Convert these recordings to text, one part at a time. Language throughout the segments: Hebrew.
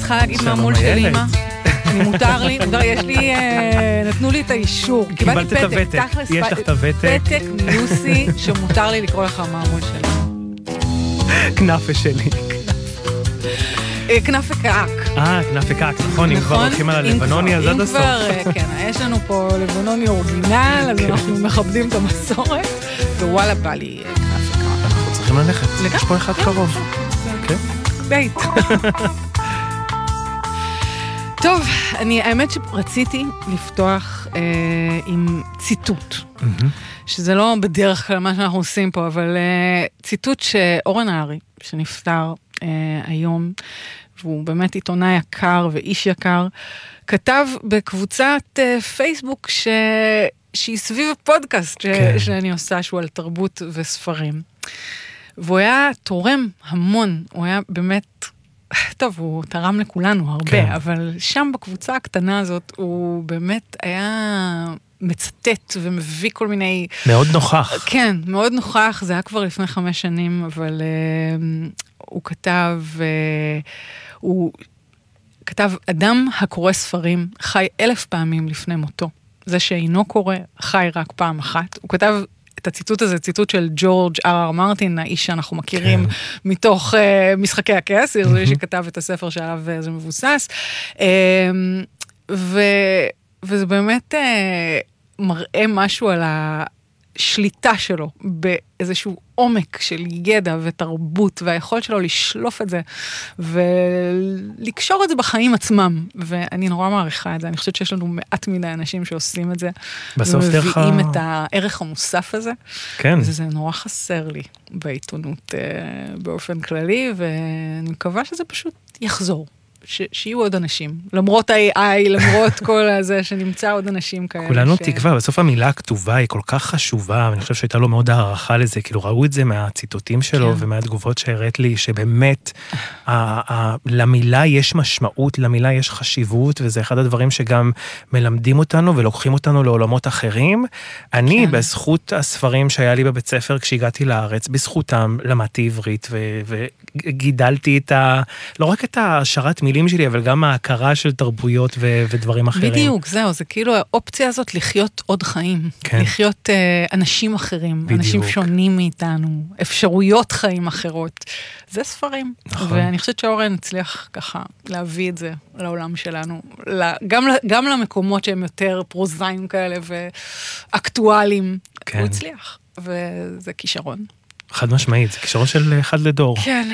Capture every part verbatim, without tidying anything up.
צריכה להגיד מהמול של אמא. אני מותר לי, יש לי, נתנו לי את האישור. קיבלת את הוותק, יש לך את הוותק. ותק מיוסי שמותר לי לקרוא לך מהמול של אמא. כנפה שלי. כנפה קעק. אה, כנפה קעק, נכון, אם כבר הולכים על הלבנוני, אז עד הסוף. אם כבר, כן, יש לנו פה לבנוני אורגינל, אז אנחנו מכבדים את המסורת, ווואלה בא לי כנפה קעק. אנחנו צריכים ללכת, יש פה אחד קרוב. כן? בית. טוב, אני, האמת שרציתי לפתוח אה, עם ציטוט, mm-hmm. שזה לא בדרך כלל מה שאנחנו עושים פה, אבל אה, ציטוט שאורן הארי, שנפטר אה, היום, והוא באמת עיתונאי יקר ואיש יקר, כתב בקבוצת אה, פייסבוק ש... שהיא סביב הפודקאסט ש... כן. שאני עושה, שהוא על תרבות וספרים. והוא היה תורם המון, הוא היה באמת... טוב, הוא תרם לכולנו הרבה, כן. אבל שם בקבוצה הקטנה הזאת, הוא באמת היה מצטט ומביא כל מיני... מאוד נוכח. כן, מאוד נוכח, זה היה כבר לפני חמש שנים, אבל uh, הוא כתב, uh, הוא כתב, אדם הקורא ספרים חי אלף פעמים לפני מותו. זה שאינו קורא, חי רק פעם אחת. הוא כתב... את הציטוט הזה, ציטוט של ג'ורג' אר אר מרטין, האיש שאנחנו מכירים כן. מתוך uh, משחקי הכס, mm-hmm. זה שכתב את הספר שעליו uh, זה מבוסס, uh, ו, וזה באמת uh, מראה משהו על השליטה שלו, באיזשהו עומק של ידע ותרבות, והיכולת שלו לשלוף את זה, ולקשור את זה בחיים עצמם, ואני נורא מעריכה את זה, אני חושבת שיש לנו מעט מדי אנשים שעושים את זה, ומביאים את הערך המוסף הזה, כן. וזה נורא חסר לי בעיתונות באופן כללי, ואני מקווה שזה פשוט יחזור. ש- שיהיו עוד אנשים, למרות ה-איי איי, למרות כל הזה, שנמצא עוד אנשים כאלה. כולנו ש... תקווה, בסוף המילה הכתובה היא כל כך חשובה, ואני חושב שהייתה לו מאוד הערכה לזה, כאילו ראו את זה מהציטוטים שלו, כן. ומהתגובות שהראית לי, שבאמת, ה- ה- למילה יש משמעות, למילה יש חשיבות, וזה אחד הדברים שגם מלמדים אותנו, ולוקחים אותנו לעולמות אחרים. אני, כן. בזכות הספרים שהיה לי בבית ספר, כשהגעתי לארץ, בזכותם למדתי עברית, ו- וגידלתי את ה... לא רק את השרת מילים שלי, אבל גם ההכרה של תרבויות ו- ודברים אחרים. בדיוק, זהו, זה כאילו האופציה הזאת לחיות עוד חיים, כן. לחיות uh, אנשים אחרים, בדיוק. אנשים שונים מאיתנו, אפשרויות חיים אחרות. זה ספרים. נכון. ואני חושבת שאורן הצליח ככה להביא את זה לעולם שלנו, גם, גם למקומות שהם יותר פרוזאים כאלה ואקטואליים. כן. הוא הצליח, וזה כישרון. חד משמעית, זה כישרון של אחד לדור. כן,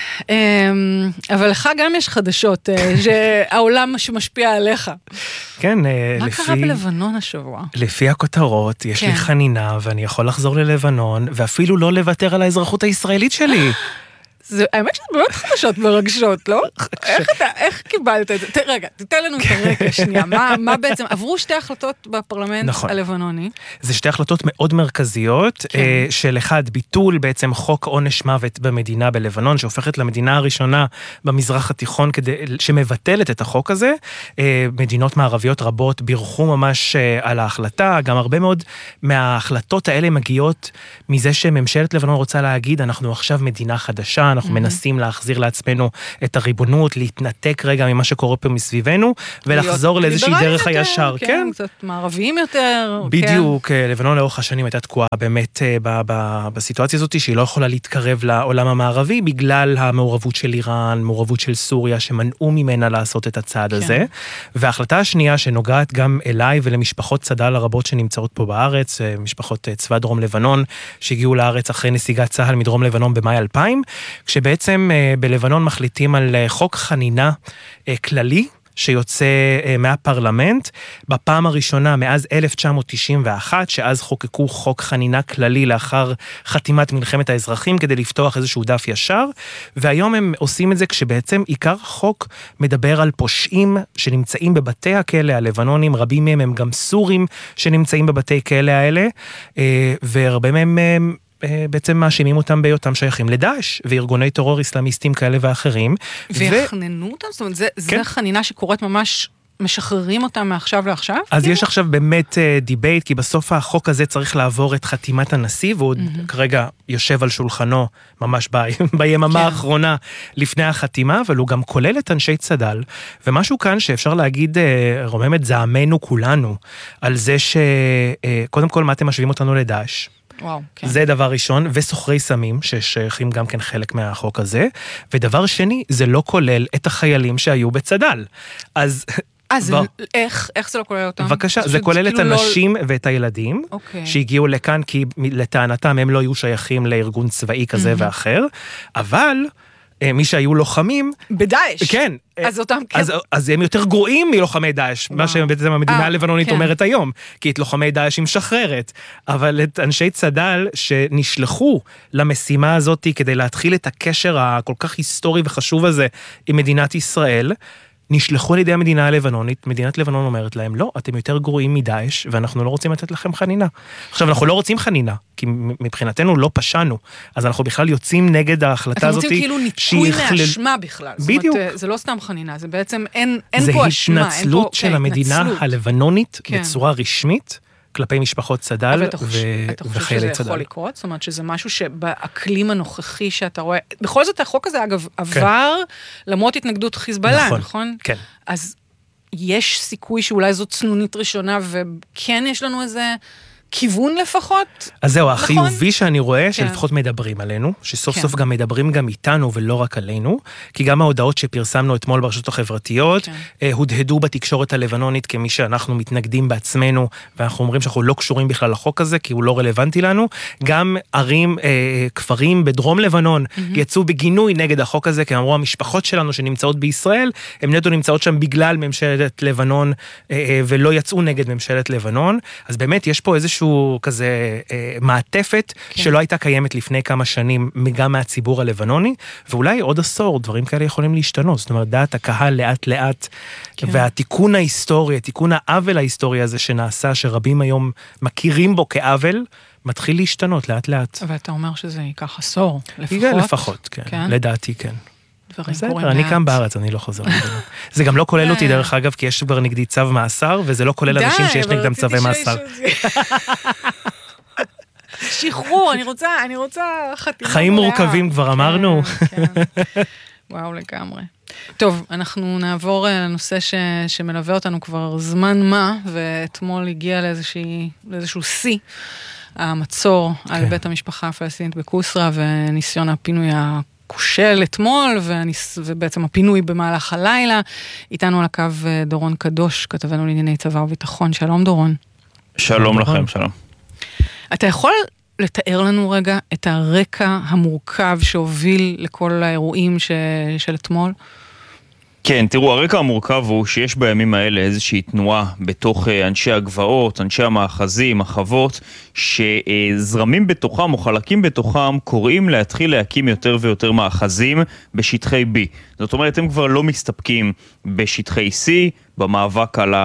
אבל לך גם יש חדשות, שהעולם שמשפיע עליך. כן, מה לפי... מה קרה בלבנון השבוע? לפי הכותרות, יש כן. לי חנינה, ואני יכול לחזור ללבנון, ואפילו לא לוותר על האזרחות הישראלית שלי. זה, האמת שזה באמת חדשות מרגשות, לא? איך אתה, איך קיבלת את זה? רגע, תתן לנו את הרקע שנייה. מה, מה בעצם, עברו שתי החלטות בפרלמנט נכון. הלבנוני. זה שתי החלטות מאוד מרכזיות, כן. של אחד, ביטול בעצם חוק עונש מוות במדינה בלבנון, שהופכת למדינה הראשונה במזרח התיכון, כדי, שמבטלת את החוק הזה. מדינות מערביות רבות בירכו ממש על ההחלטה, גם הרבה מאוד מההחלטות האלה מגיעות מזה שממשלת לבנון רוצה להגיד, אנחנו עכשיו מדינה חדשה, אנחנו mm-hmm. מנסים להחזיר לעצמנו את הריבונות, להתנתק רגע ממה שקורה פה מסביבנו, ולחזור לאיזושהי דרך יותר, הישר. כן, כן, קצת מערביים יותר. בדיוק, כן. לבנון לאורך השנים הייתה תקועה באמת ב- ב- בסיטואציה הזאת, שהיא לא יכולה להתקרב לעולם המערבי, בגלל המעורבות של איראן, מעורבות של סוריה, שמנעו ממנה לעשות את הצעד כן. הזה. וההחלטה השנייה שנוגעת גם אליי ולמשפחות צד"ל הרבות שנמצאות פה בארץ, משפחות צבא דרום לבנון, שהגיעו לארץ אחרי נסיגת צה"ל מדרום לבנון במאי אלפיים, כשבעצם בלבנון מחליטים על חוק חנינה כללי, שיוצא מהפרלמנט, בפעם הראשונה מאז אלף תשע מאות תשעים ואחת, שאז חוקקו חוק חנינה כללי לאחר חתימת מלחמת האזרחים, כדי לפתוח איזשהו דף ישר, והיום הם עושים את זה כשבעצם עיקר החוק מדבר על פושעים שנמצאים בבתי הכלא הלבנונים, רבים מהם הם גם סורים שנמצאים בבתי כלא האלה, והרבה מהם בעצם מאשימים אותם בהיותם שייכים לדאעש, וארגוני טרור אסלאמיסטים כאלה ואחרים. ויחננו אותם? זאת אומרת, זה, כן. זה חנינה שקורית ממש משחררים אותם מעכשיו לעכשיו? אז יש עכשיו באמת דיבייט, כי בסוף החוק הזה צריך לעבור את חתימת הנשיא, והוא כרגע יושב על שולחנו ממש ביממה האחרונה לפני החתימה, אבל הוא גם כולל את אנשי צד"ל, ומשהו כאן שאפשר להגיד, רומם את זעמנו כולנו, על זה שקודם כל מה אתם משווים אותנו לדאעש, וואו, כן. זה דבר ראשון, וסוחרי סמים, ששייכים גם כן חלק מהחוק הזה, ודבר שני, זה לא כולל את החיילים שהיו בצד"ל. אז... אז איך, איך זה לא כולל אותם? בבקשה, זה כולל את הנשים ואת הילדים, שהגיעו לכאן, כי לטענתם הם לא היו שייכים לארגון צבאי כזה ואחר, אבל... מי שהיו לוחמים... בדאעש. כן. אז אותם... אז, אז הם יותר גרועים מלוחמי דאעש, מה שבעצם המדינה הלבנונית אומרת היום, כי את לוחמי דאעש היא משחררת, אבל את אנשי צד"ל שנשלחו למשימה הזאת כדי להתחיל את הקשר הכל כך היסטורי וחשוב הזה עם מדינת ישראל, נשלחו על ידי המדינה הלבנונית, מדינת לבנון אומרת להם, לא, אתם יותר גרועים מדאעש, ואנחנו לא רוצים לתת לכם חנינה. עכשיו, אנחנו לא רוצים חנינה, כי מבחינתנו לא פשענו, אז אנחנו בכלל יוצאים נגד ההחלטה הזאת. אתם רוצים כאילו ניתקוי מהאשמה בכלל. בדיוק. זאת אומרת, זה לא סתם חנינה, זה בעצם אין, אין פה אשמה. זה התנצלות של המדינה הלבנונית בצורה רשמית, כלפי משפחות צד"ל וחיילי צד"ל. אתה חושב שזה יכול לקרות? זאת אומרת שזה משהו שבאקלים הנוכחי שאתה רואה, בכל זאת החוק הזה אגב עבר למרות התנגדות חיזבאללה, נכון? כן. אז יש סיכוי שאולי זו צנונית ראשונה וכן יש לנו איזה כיוון לפחות? אז זהו, החיובי שאני רואה שלפחות מדברים עלינו, שסוף סוף גם מדברים גם איתנו ולא רק עלינו, כי גם ההודעות שפרסמנו אתמול ברשתות החברתיות, הודהדו בתקשורת הלבנונית כמי שאנחנו מתנגדים בעצמנו, ואנחנו אומרים שאנחנו לא קשורים בכלל לחוק הזה, כי הוא לא רלוונטי לנו. גם ערים, כפרים בדרום לבנון, יצאו בגינוי נגד החוק הזה, כי אמרו המשפחות שלנו שנמצאות בישראל, הם נטו נמצאות שם בגלל ממשלת לבנון, ולא יצאו נגד ממשלת לבנון. אז באמת יש פה איזשהו כזה אה, מעטפת כן. שלא הייתה קיימת לפני כמה שנים גם מהציבור הלבנוני, ואולי עוד עשור דברים כאלה יכולים להשתנות, זאת אומרת דעת הקהל לאט לאט, כן. והתיקון ההיסטורי, התיקון העוול ההיסטורי הזה שנעשה, שרבים היום מכירים בו כעוול, מתחיל להשתנות לאט לאט. אבל אתה אומר שזה ייקח עשור לפחות? כן, לפחות, כן. כן. לדעתי כן. בסדר, אני כאן בארץ, אני לא חוזר. זה גם לא כולל אותי דרך אגב, כי יש כבר נגדי צו מאסר, וזה לא כולל אנשים שיש נגדם צווי מאסר. שחרור, אני רוצה, אני רוצה חתימה. חיים מורכבים כבר אמרנו. וואו, לגמרי. טוב, אנחנו נעבור לנושא שמלווה אותנו כבר זמן מה, ואתמול הגיע לאיזשהו שיא, המצור על בית המשפחה הפלסטינית בקוסרה, וניסיון הפינוי ה... כושל אתמול, ובעצם הפינוי במהלך הלילה. איתנו על הקו דורון קדוש, כתבנו לענייני צבא וביטחון. שלום דורון. שלום לכם, שלום. אתה יכול לתאר לנו רגע את הרקע המורכב שהוביל לכל האירועים של אתמול? כן, תראו, הרקע המורכב הוא שיש בימים האלה איזושהי תנועה בתוך אנשי הגבעות, אנשי המאחזים, החוות, שזרמים בתוכם או חלקים בתוכם קוראים להתחיל להקים יותר ויותר מאחזים בשטחי B. זאת אומרת, הם כבר לא מסתפקים בשטחי C, במאבק על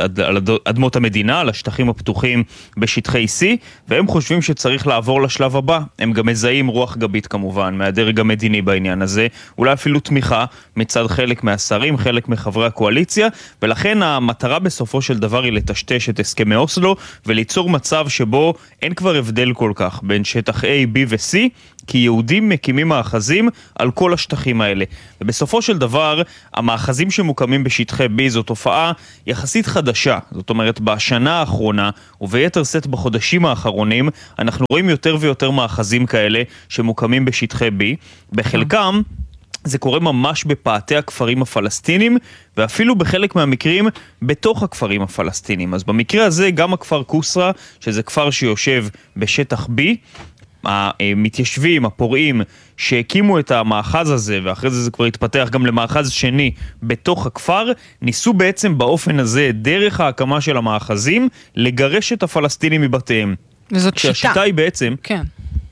אדמות המדינה, על השטחים הפתוחים בשטחי C, והם חושבים שצריך לעבור לשלב הבא. הם גם מזהים רוח גבית כמובן, מהדרג המדיני בעניין הזה, אולי אפילו תמיכה מצד חלק מהשרים, חלק מחברי הקואליציה, ולכן המטרה בסופו של דבר היא לטשטש את הסכמי אוסלו, וליצור מצב שבו אין כבר הבדל כל כך בין שטח A, B ו-C, כי יהודים מקימים מאחזים על כל השטחים האלה. ובסופו של דבר, המאחזים שמוקמים בשטחי B זו תופעה יחסית חדשה. זאת אומרת, בשנה האחרונה, וביתר שאת בחודשים האחרונים, אנחנו רואים יותר ויותר מאחזים כאלה שמוקמים בשטחי B. בחלקם, זה קורה ממש בפאתי הכפרים הפלסטינים, ואפילו בחלק מהמקרים בתוך הכפרים הפלסטינים. אז במקרה הזה, גם הכפר קוסרה, שזה כפר שיושב בשטח B, המתיישבים, הפורעים שהקימו את המאחז הזה, ואחרי זה זה כבר התפתח גם למאחז שני בתוך הכפר, ניסו בעצם באופן הזה, דרך ההקמה של המאחזים, לגרש את הפלסטינים מבתיהם. וזאת שיטה. שהשיטה היא בעצם... כן.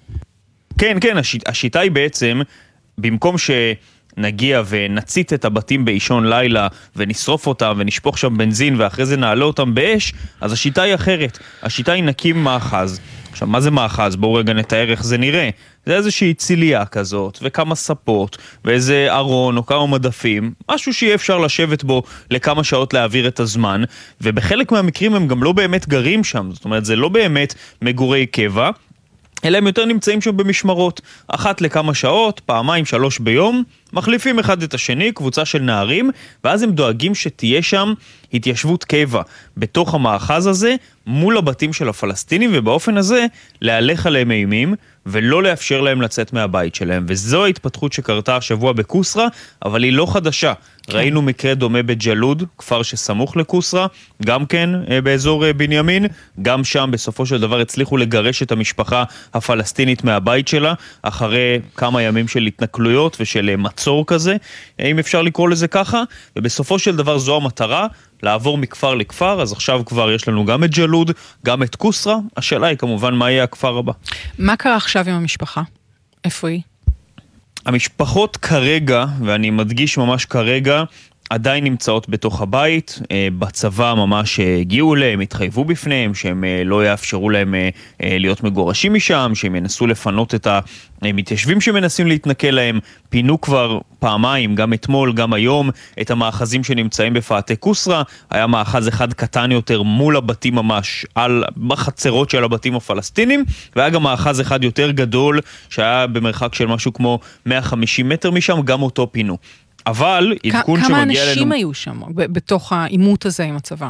כן, כן, השיט, השיטה היא בעצם, במקום שנגיע ונצית את הבתים באישון לילה, ונשרוף אותם ונשפוך שם בנזין, ואחרי זה נעלה אותם באש, אז השיטה היא אחרת. השיטה היא נקים מאחז. עכשיו, מה זה מאחז? בואו רגע נתאר איך זה נראה. זה איזושהי ציליה כזאת, וכמה ספות, ואיזה ארון או כמה מדפים, משהו שיהיה אפשר לשבת בו לכמה שעות להעביר את הזמן, ובחלק מהמקרים הם גם לא באמת גרים שם, זאת אומרת, זה לא באמת מגורי קבע, אלא הם יותר נמצאים שם במשמרות, אחת לכמה שעות, פעמיים, שלוש ביום, מחליפים אחד את השני, קבוצה של נערים, ואז הם דואגים שתהיה שם התיישבות קבע בתוך המאחז הזה, מול הבתים של הפלסטינים, ובאופן הזה להלך עליהם אימים, ולא לאפשר להם לצאת מהבית שלהם. וזו ההתפתחות שקרתה השבוע בקוסרה, אבל היא לא חדשה. כן. ראינו מקרה דומה בג'לוד, כפר שסמוך לקוסרה, גם כן באזור בנימין, גם שם בסופו של דבר הצליחו לגרש את המשפחה הפלסטינית מהבית שלה, אחרי כמה ימים של התנכלויות ושל מצור כזה, אם אפשר לקרוא לזה ככה, ובסופו של דבר זו המטרה, לעבור מכפר לכפר, אז עכשיו כבר יש לנו גם את ג'לוד, גם את קוסרה, השאלה היא כמובן מה יהיה הכפר הבא. מה קרה עכשיו עם המשפחה? איפה היא? המשפחות כרגע, ואני מדגיש ממש כרגע, עדיין נמצאות בתוך הבית, בצבא ממש הגיעו להם, התחייבו בפניהם, שהם לא יאפשרו להם להיות מגורשים משם, שהם ינסו לפנות את המתיישבים שמנסים להתנכל להם, פינו כבר פעמיים, גם אתמול, גם היום, את המאחזים שנמצאים בפאתי קוסרה, היה מאחז אחד קטן יותר מול הבתים ממש, על, בחצרות של הבתים הפלסטינים, והיה גם מאחז אחד יותר גדול, שהיה במרחק של משהו כמו מאה וחמישים מטר משם, גם אותו פינו. אבל עדכון שמגיע אלינו... כמה אנשים היו שם, בתוך העימות הזה עם הצבא?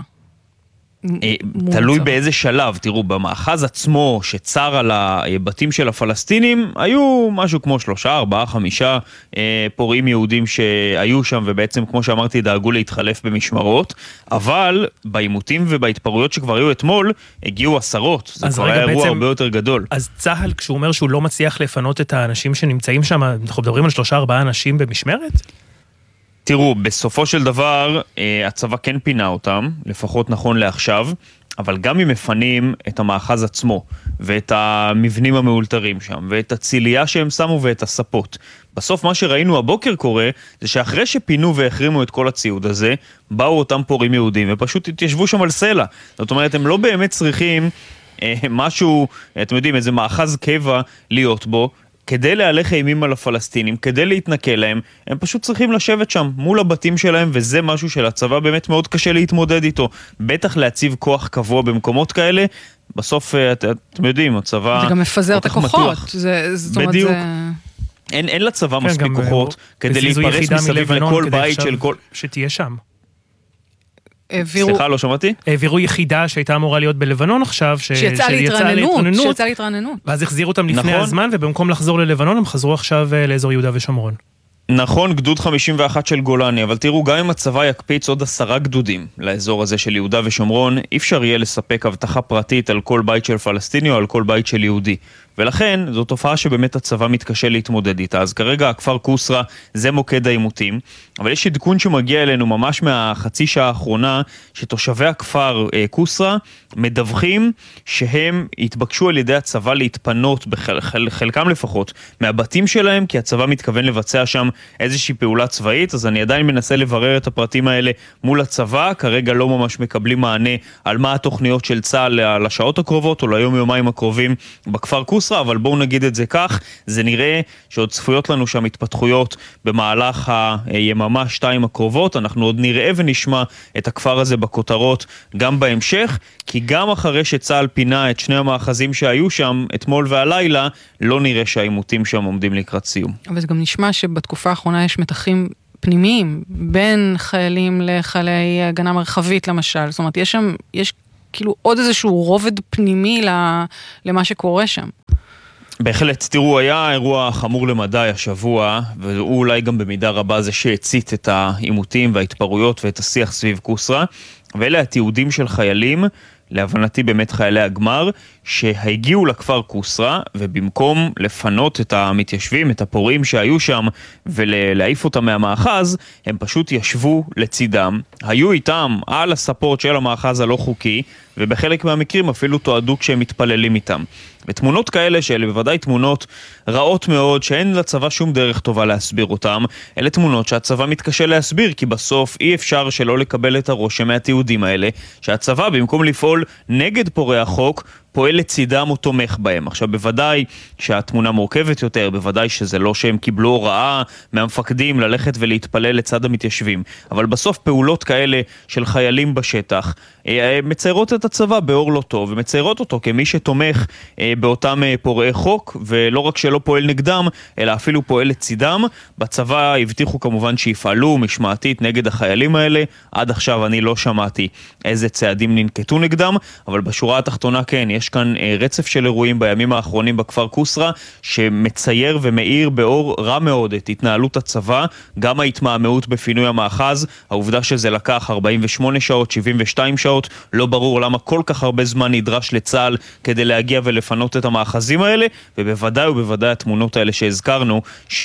תלוי באיזה שלב, תראו, במאחז עצמו שצר על הבתים של הפלסטינים, היו משהו כמו שלושה, ארבעה, חמישה פורעים יהודים שהיו שם, ובעצם, כמו שאמרתי, דאגו להתחלף במשמרות, אבל בעימותים ובהתפרעויות שכבר היו אתמול, הגיעו עשרות, זה כבר היה אירוע הרבה יותר גדול. אז צהל, כשהוא אומר שהוא לא מצליח לפנות את האנשים שנמצאים שם, אנחנו מדברים על שלושה, ארבעה אנשים במשמרת? תראו, בסופו של דבר, הצבא כן פינה אותם, לפחות נכון לעכשיו, אבל גם אם מפנים את המאחז עצמו, ואת המבנים המאולתרים שם, ואת הציליה שהם שמו ואת הספות. בסוף מה שראינו הבוקר קורה, זה שאחרי שפינו והחרימו את כל הציוד הזה, באו אותם פורעים יהודים, ופשוט התיישבו שם על סלע. זאת אומרת, הם לא באמת צריכים אה, משהו, אתם יודעים, איזה מאחז קבע להיות בו, כדי להלך אימים על הפלסטינים, כדי להתנכל להם, הם פשוט צריכים לשבת שם מול הבתים שלהם, וזה משהו שלצבא באמת מאוד קשה להתמודד איתו. בטח להציב כוח קבוע במקומות כאלה, בסוף, את, אתם יודעים, הצבא... זה גם מפזר את הכוחות. זה, זאת בדיוק. זה... אין, אין לצבא כן, מספיק כוחות, הוא, כדי להתפרס מסביב לכל בית של כל... שתהיה שם. העבירו... סליחה, לא שמעתי? העבירו יחידה שהייתה אמורה להיות בלבנון עכשיו, ש... שיצאה להתרננות, שיצאה להתרננות. ואז החזירו אותם לפני נכון. הזמן, ובמקום לחזור ללבנון, הם חזרו עכשיו לאזור יהודה ושומרון. נכון, גדוד חמישים ואחת של גולני, אבל תראו, גם אם הצבא יקפיץ עוד עשרה גדודים לאזור הזה של יהודה ושומרון, אי אפשר יהיה לספק הבטחה פרטית על כל בית של פלסטיני או על כל בית של יהודי. ולכן, זו תופעה שבאמת הצבא מתקשה להתמודד איתה. אז כרגע הכפר קוסרה זה מוקד העימותים, אבל יש עדכון שמגיע אלינו ממש מהחצי שעה האחרונה, שתושבי הכפר אה, קוסרה מדווחים שהם התבקשו על ידי הצבא להתפנות, בחלקם לפחות, מהבתים שלהם, כי הצבא מתכוון לבצע שם איזושהי פעולה צבאית, אז אני עדיין מנסה לברר את הפרטים האלה מול הצבא, כרגע לא ממש מקבלים מענה על מה התוכניות של צה"ל לשעות הקרובות, או ליום יומיים הקרובים בכפר קוסרה, אבל בואו נגיד את זה כך, זה נראה שעוד צפויות לנו שם התפתחויות במהלך היממה שתיים הקרובות, אנחנו עוד נראה ונשמע את הכפר הזה בכותרות גם בהמשך, כי גם אחרי שצה"ל פינה את שני המאחזים שהיו שם אתמול והלילה, לא נראה שהעימותים שם עומדים לקראת סיום. אבל זה גם נשמע שבתקופה האחרונה יש מתחים פנימיים, בין חיילים לחיילי הגנה מרחבית למשל, זאת אומרת, יש שם, יש כאילו עוד איזשהו רובד פנימי למה שקורה שם. בהחלט, תראו, היה אירוע חמור למדי השבוע, והוא אולי גם במידה רבה זה שהצית את העימותים וההתפרעויות ואת השיח סביב קוסרה, ואלה התיעודים של חיילים, להבנתי באמת חיילי הגמר, שהגיעו לכפר קוסרה, ובמקום לפנות את המתיישבים, את הפורעים שהיו שם, ולהעיף אותם מהמאחז, הם פשוט ישבו לצידם, היו איתם על הספות של המאחז הלא חוקי, ובחלק מהמקרים אפילו תועדו כשהם מתפללים איתם. ותמונות כאלה, שאלה בוודאי תמונות רעות מאוד, שאין לצבא שום דרך טובה להסביר אותם, אלה תמונות שהצבא מתקשה להסביר, כי בסוף אי אפשר שלא לקבל את הרושם מהתיעודים האלה, שהצבא במקום לפעול נגד פורעי החוק, פועל לצידם או תומך בהם. עכשיו, בוודאי שהתמונה מורכבת יותר, בוודאי שזה לא שהם קיבלו הוראה מהמפקדים ללכת ולהתפלל לצד המתיישבים, אבל בסוף פעולות כאלה של חיילים בשטח מציירות את הצבא באור לא טוב, ומציירות אותו כמי שתומך באותם פורעי חוק, ולא רק שלא פועל נגדם, אלא אפילו פועל לצידם. בצבא הבטיחו כמובן שיפעלו משמעתית נגד החיילים האלה, עד עכשיו אני לא שמעתי איזה צעדים ננקטו נגדם, אבל בשורה התחתונה כן, יש כאן רצף של אירועים בימים האחרונים בכפר קוסרה, שמצייר ומאיר באור רע מאוד את התנהלות הצבא, גם ההתמהמהות בפינוי המאחז, העובדה שזה לקח ארבעים ושמונה שעות, שבעים ושתיים שעות, לא ברור למה כל כך הרבה זמן נדרש לצה"ל כדי להגיע ולפנות את המאחזים האלה, ובוודאי ובוודאי התמונות האלה שהזכרנו, ש,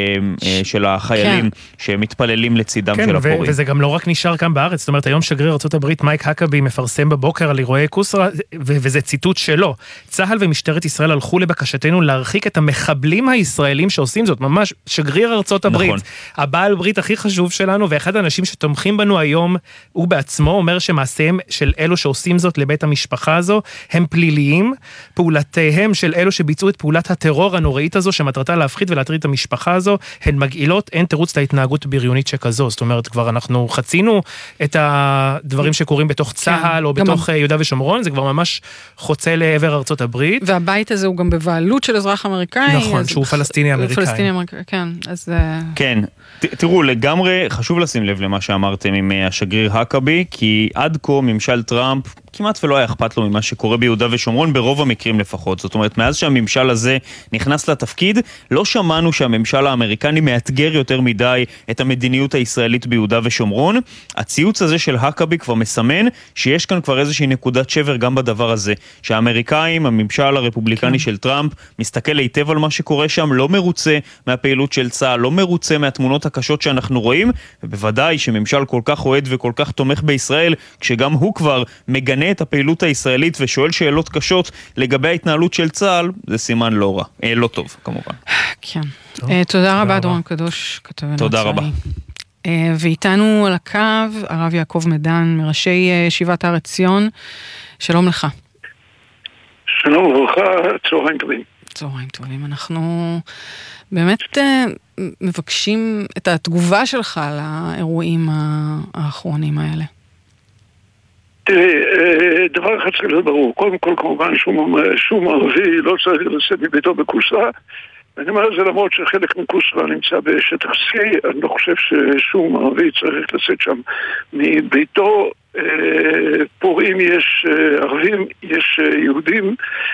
של החיילים כן. שמתפללים לצידם כן, של הפורעים. וזה גם לא רק נשאר כאן בארץ, זאת אומרת, היום שגריר ארצות הברית מייק הקאבי מפרסם בבוקר על אירועי קוסרה, וזה ציטוט שלו. צה"ל ומשטרת ישראל הלכו לבקשתנו להרחיק את המחבלים הישראלים שעושים זאת, ממש שגריר ארצות הברית. נכון. הבעל ברית הכי חשוב שלנו, ואחד האנשים שתומכים בנו היום, הוא בעצמו אומר שמעשיהם של אלו שעושים זאת לבית המשפחה הזו, הם פליליים, פעולתיהם של אלו שביצעו את פעולת הטרור הנוראית הזו, שמטרתה להפחיד ולהטריד את המשפחה הזו, הן מגעילות, אין תירוץ להתנהגות בריונית שכזו. זאת אומרת, כבר אנחנו חצינו את הדברים שקורים בתוך צה"ל, או בתוך יהודה ושומרון, זה כבר ממש חוצה לעבר ארצות הברית. והבית הזה הוא גם בבעלות של אזרח אמריקאי. נכון, שהוא פלסטיני אמריקאי. פלסטיני אמריקאי, כן. אז... כן. תראו, לגמרי חשוב לשים לב למה שאמרתם עם השגריר הקאבי, כי עד כה ממשל טראמפ כמעט ולא היה אכפת לו ממה שקורה ביהודה ושומרון, ברוב המקרים לפחות. זאת אומרת, מאז שהממשל הזה נכנס לתפקיד, לא שמענו שהממשל האמריקני מאתגר יותר מדי את המדיניות הישראלית ביהודה ושומרון. הציוץ הזה של הקאבי כבר מסמן שיש כאן כבר איזושהי נקודת שבר גם בדבר הזה, שהאמריקאים, הממשל הרפובליקני של טראמפ, מסתכל היטב על מה שקורה שם, לא מרוצה מהפעילות של צה"ל, לא מרוצה מהתמונות הקשות שאנחנו רואים, ובוודאי שממשל כל כך אוהד וכל כך תומך בישראל, כשגם הוא כבר מגנה את הפעילות הישראלית ושואל שאלות קשות לגבי ההתנהלות של צה"ל, זה סימן לא רע, אה, לא טוב כמובן. כן. אה, תודה רבה דורון קדוש, כתבנו. תודה רבה. אה, ואיתנו על הקו הרב יעקב מדן, מראשי ישיבת הר עציון. שלום לך. שלום וברכה, צהריים טובים. צהריים טובים. אנחנו באמת אה, מבקשים את התגובה שלך לאירועים האחרונים האלה. תראה, דבר אחד צריך להיות ברור. קודם כל, כמובן, שום, שום ערבי לא צריך לצאת מביתו בקוסרה. אני אומר את זה למרות שחלק מקוסרה נמצא בשטח C, אני לא חושב ששום ערבי צריך לצאת שם מביתו. פורעים יש ערבים, יש יהודים.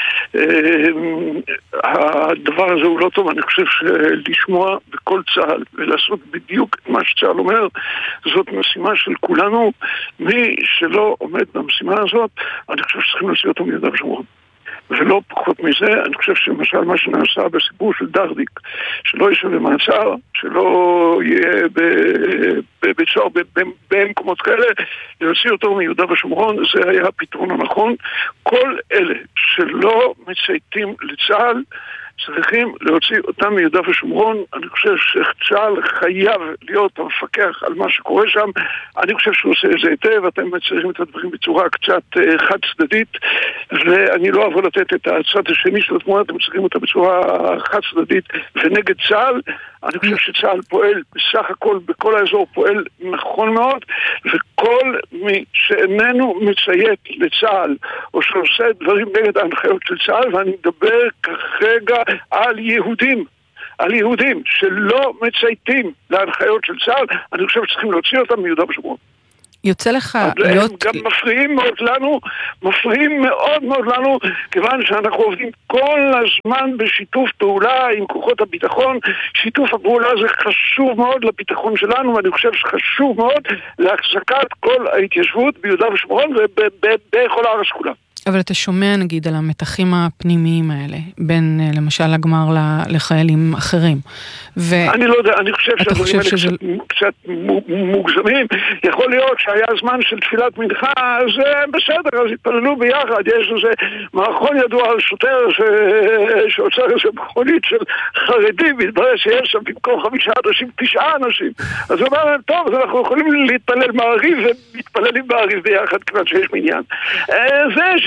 הדבר הזה הוא לא טוב. אני חושב שלשמוע בכל צה"ל ולעשות בדיוק מה שצה"ל אומר, זאת משימה של כולנו. מי שלא עומד במשימה הזאת, אני חושב שצריכים להוציא אותו מיהודה ושומרון. ולא פחות מזה, אני חושב שלמשל מה שנעשה בסיפור של דרדיק, שלא יישב במעצר, שלא יהיה בבית סוהר במקומות כאלה, להוציא אותו מיהודה ושומרון, זה היה הפתרון הנכון. כל אלה שלא מצייתים לצה"ל, צריכים להוציא אותם מיהודה ושומרון. אני חושב שצה"ל חייב להיות המפקח על מה שקורה שם. אני חושב שהוא עושה את זה היטב. אתם מצליחים את הדברים בצורה קצת חד צדדית, ואני לא אבוא לתת את הצד השני של התמונה. אתם מצליחים אותה בצורה חד צדדית ונגד צה"ל. אני חושב שצה"ל פועל בסך הכל, בכל האזור פועל נכון מאוד, וכל מי שאיננו מציית לצה"ל, או שעושה דברים נגד ההנחיות של צה"ל, ואני מדבר כרגע על יהודים, על יהודים שלא מצייתים להנחיות של צה"ל, אני חושב שצריכים להוציא אותם מיהודה ושומרון. יוצא לך להיות... הם גם מפריעים מאוד לנו, מפריעים מאוד מאוד לנו, כיוון שאנחנו עובדים כל הזמן בשיתוף פעולה עם כוחות הביטחון. שיתוף הפעולה הזה חשוב מאוד לביטחון שלנו, ואני חושב שחשוב מאוד להחזקת כל ההתיישבות ביהודה ושומרון ובכל הארץ כולה. אבל אתה שומע נגיד על המתחים הפנימיים האלה, בין למשל הגמר לחיילים אחרים. ו... אני לא יודע, אני חושב שהדברים האלה שזה... קצת, קצת מוגזמים. יכול להיות שהיה זמן של תפילת מנחה, אז בסדר, אז התפללו ביחד. יש לזה מערכון ידוע על שוטר ש... שעוצר איזה מכונית של חרדים, מתברר שיש שם במקום חמישה אנשים, תשעה אנשים. אז הוא אומר, טוב, אז אנחנו יכולים להתפלל מעריב, ומתפללים מעריב ביחד, כיוון שיש מניין. זה ש...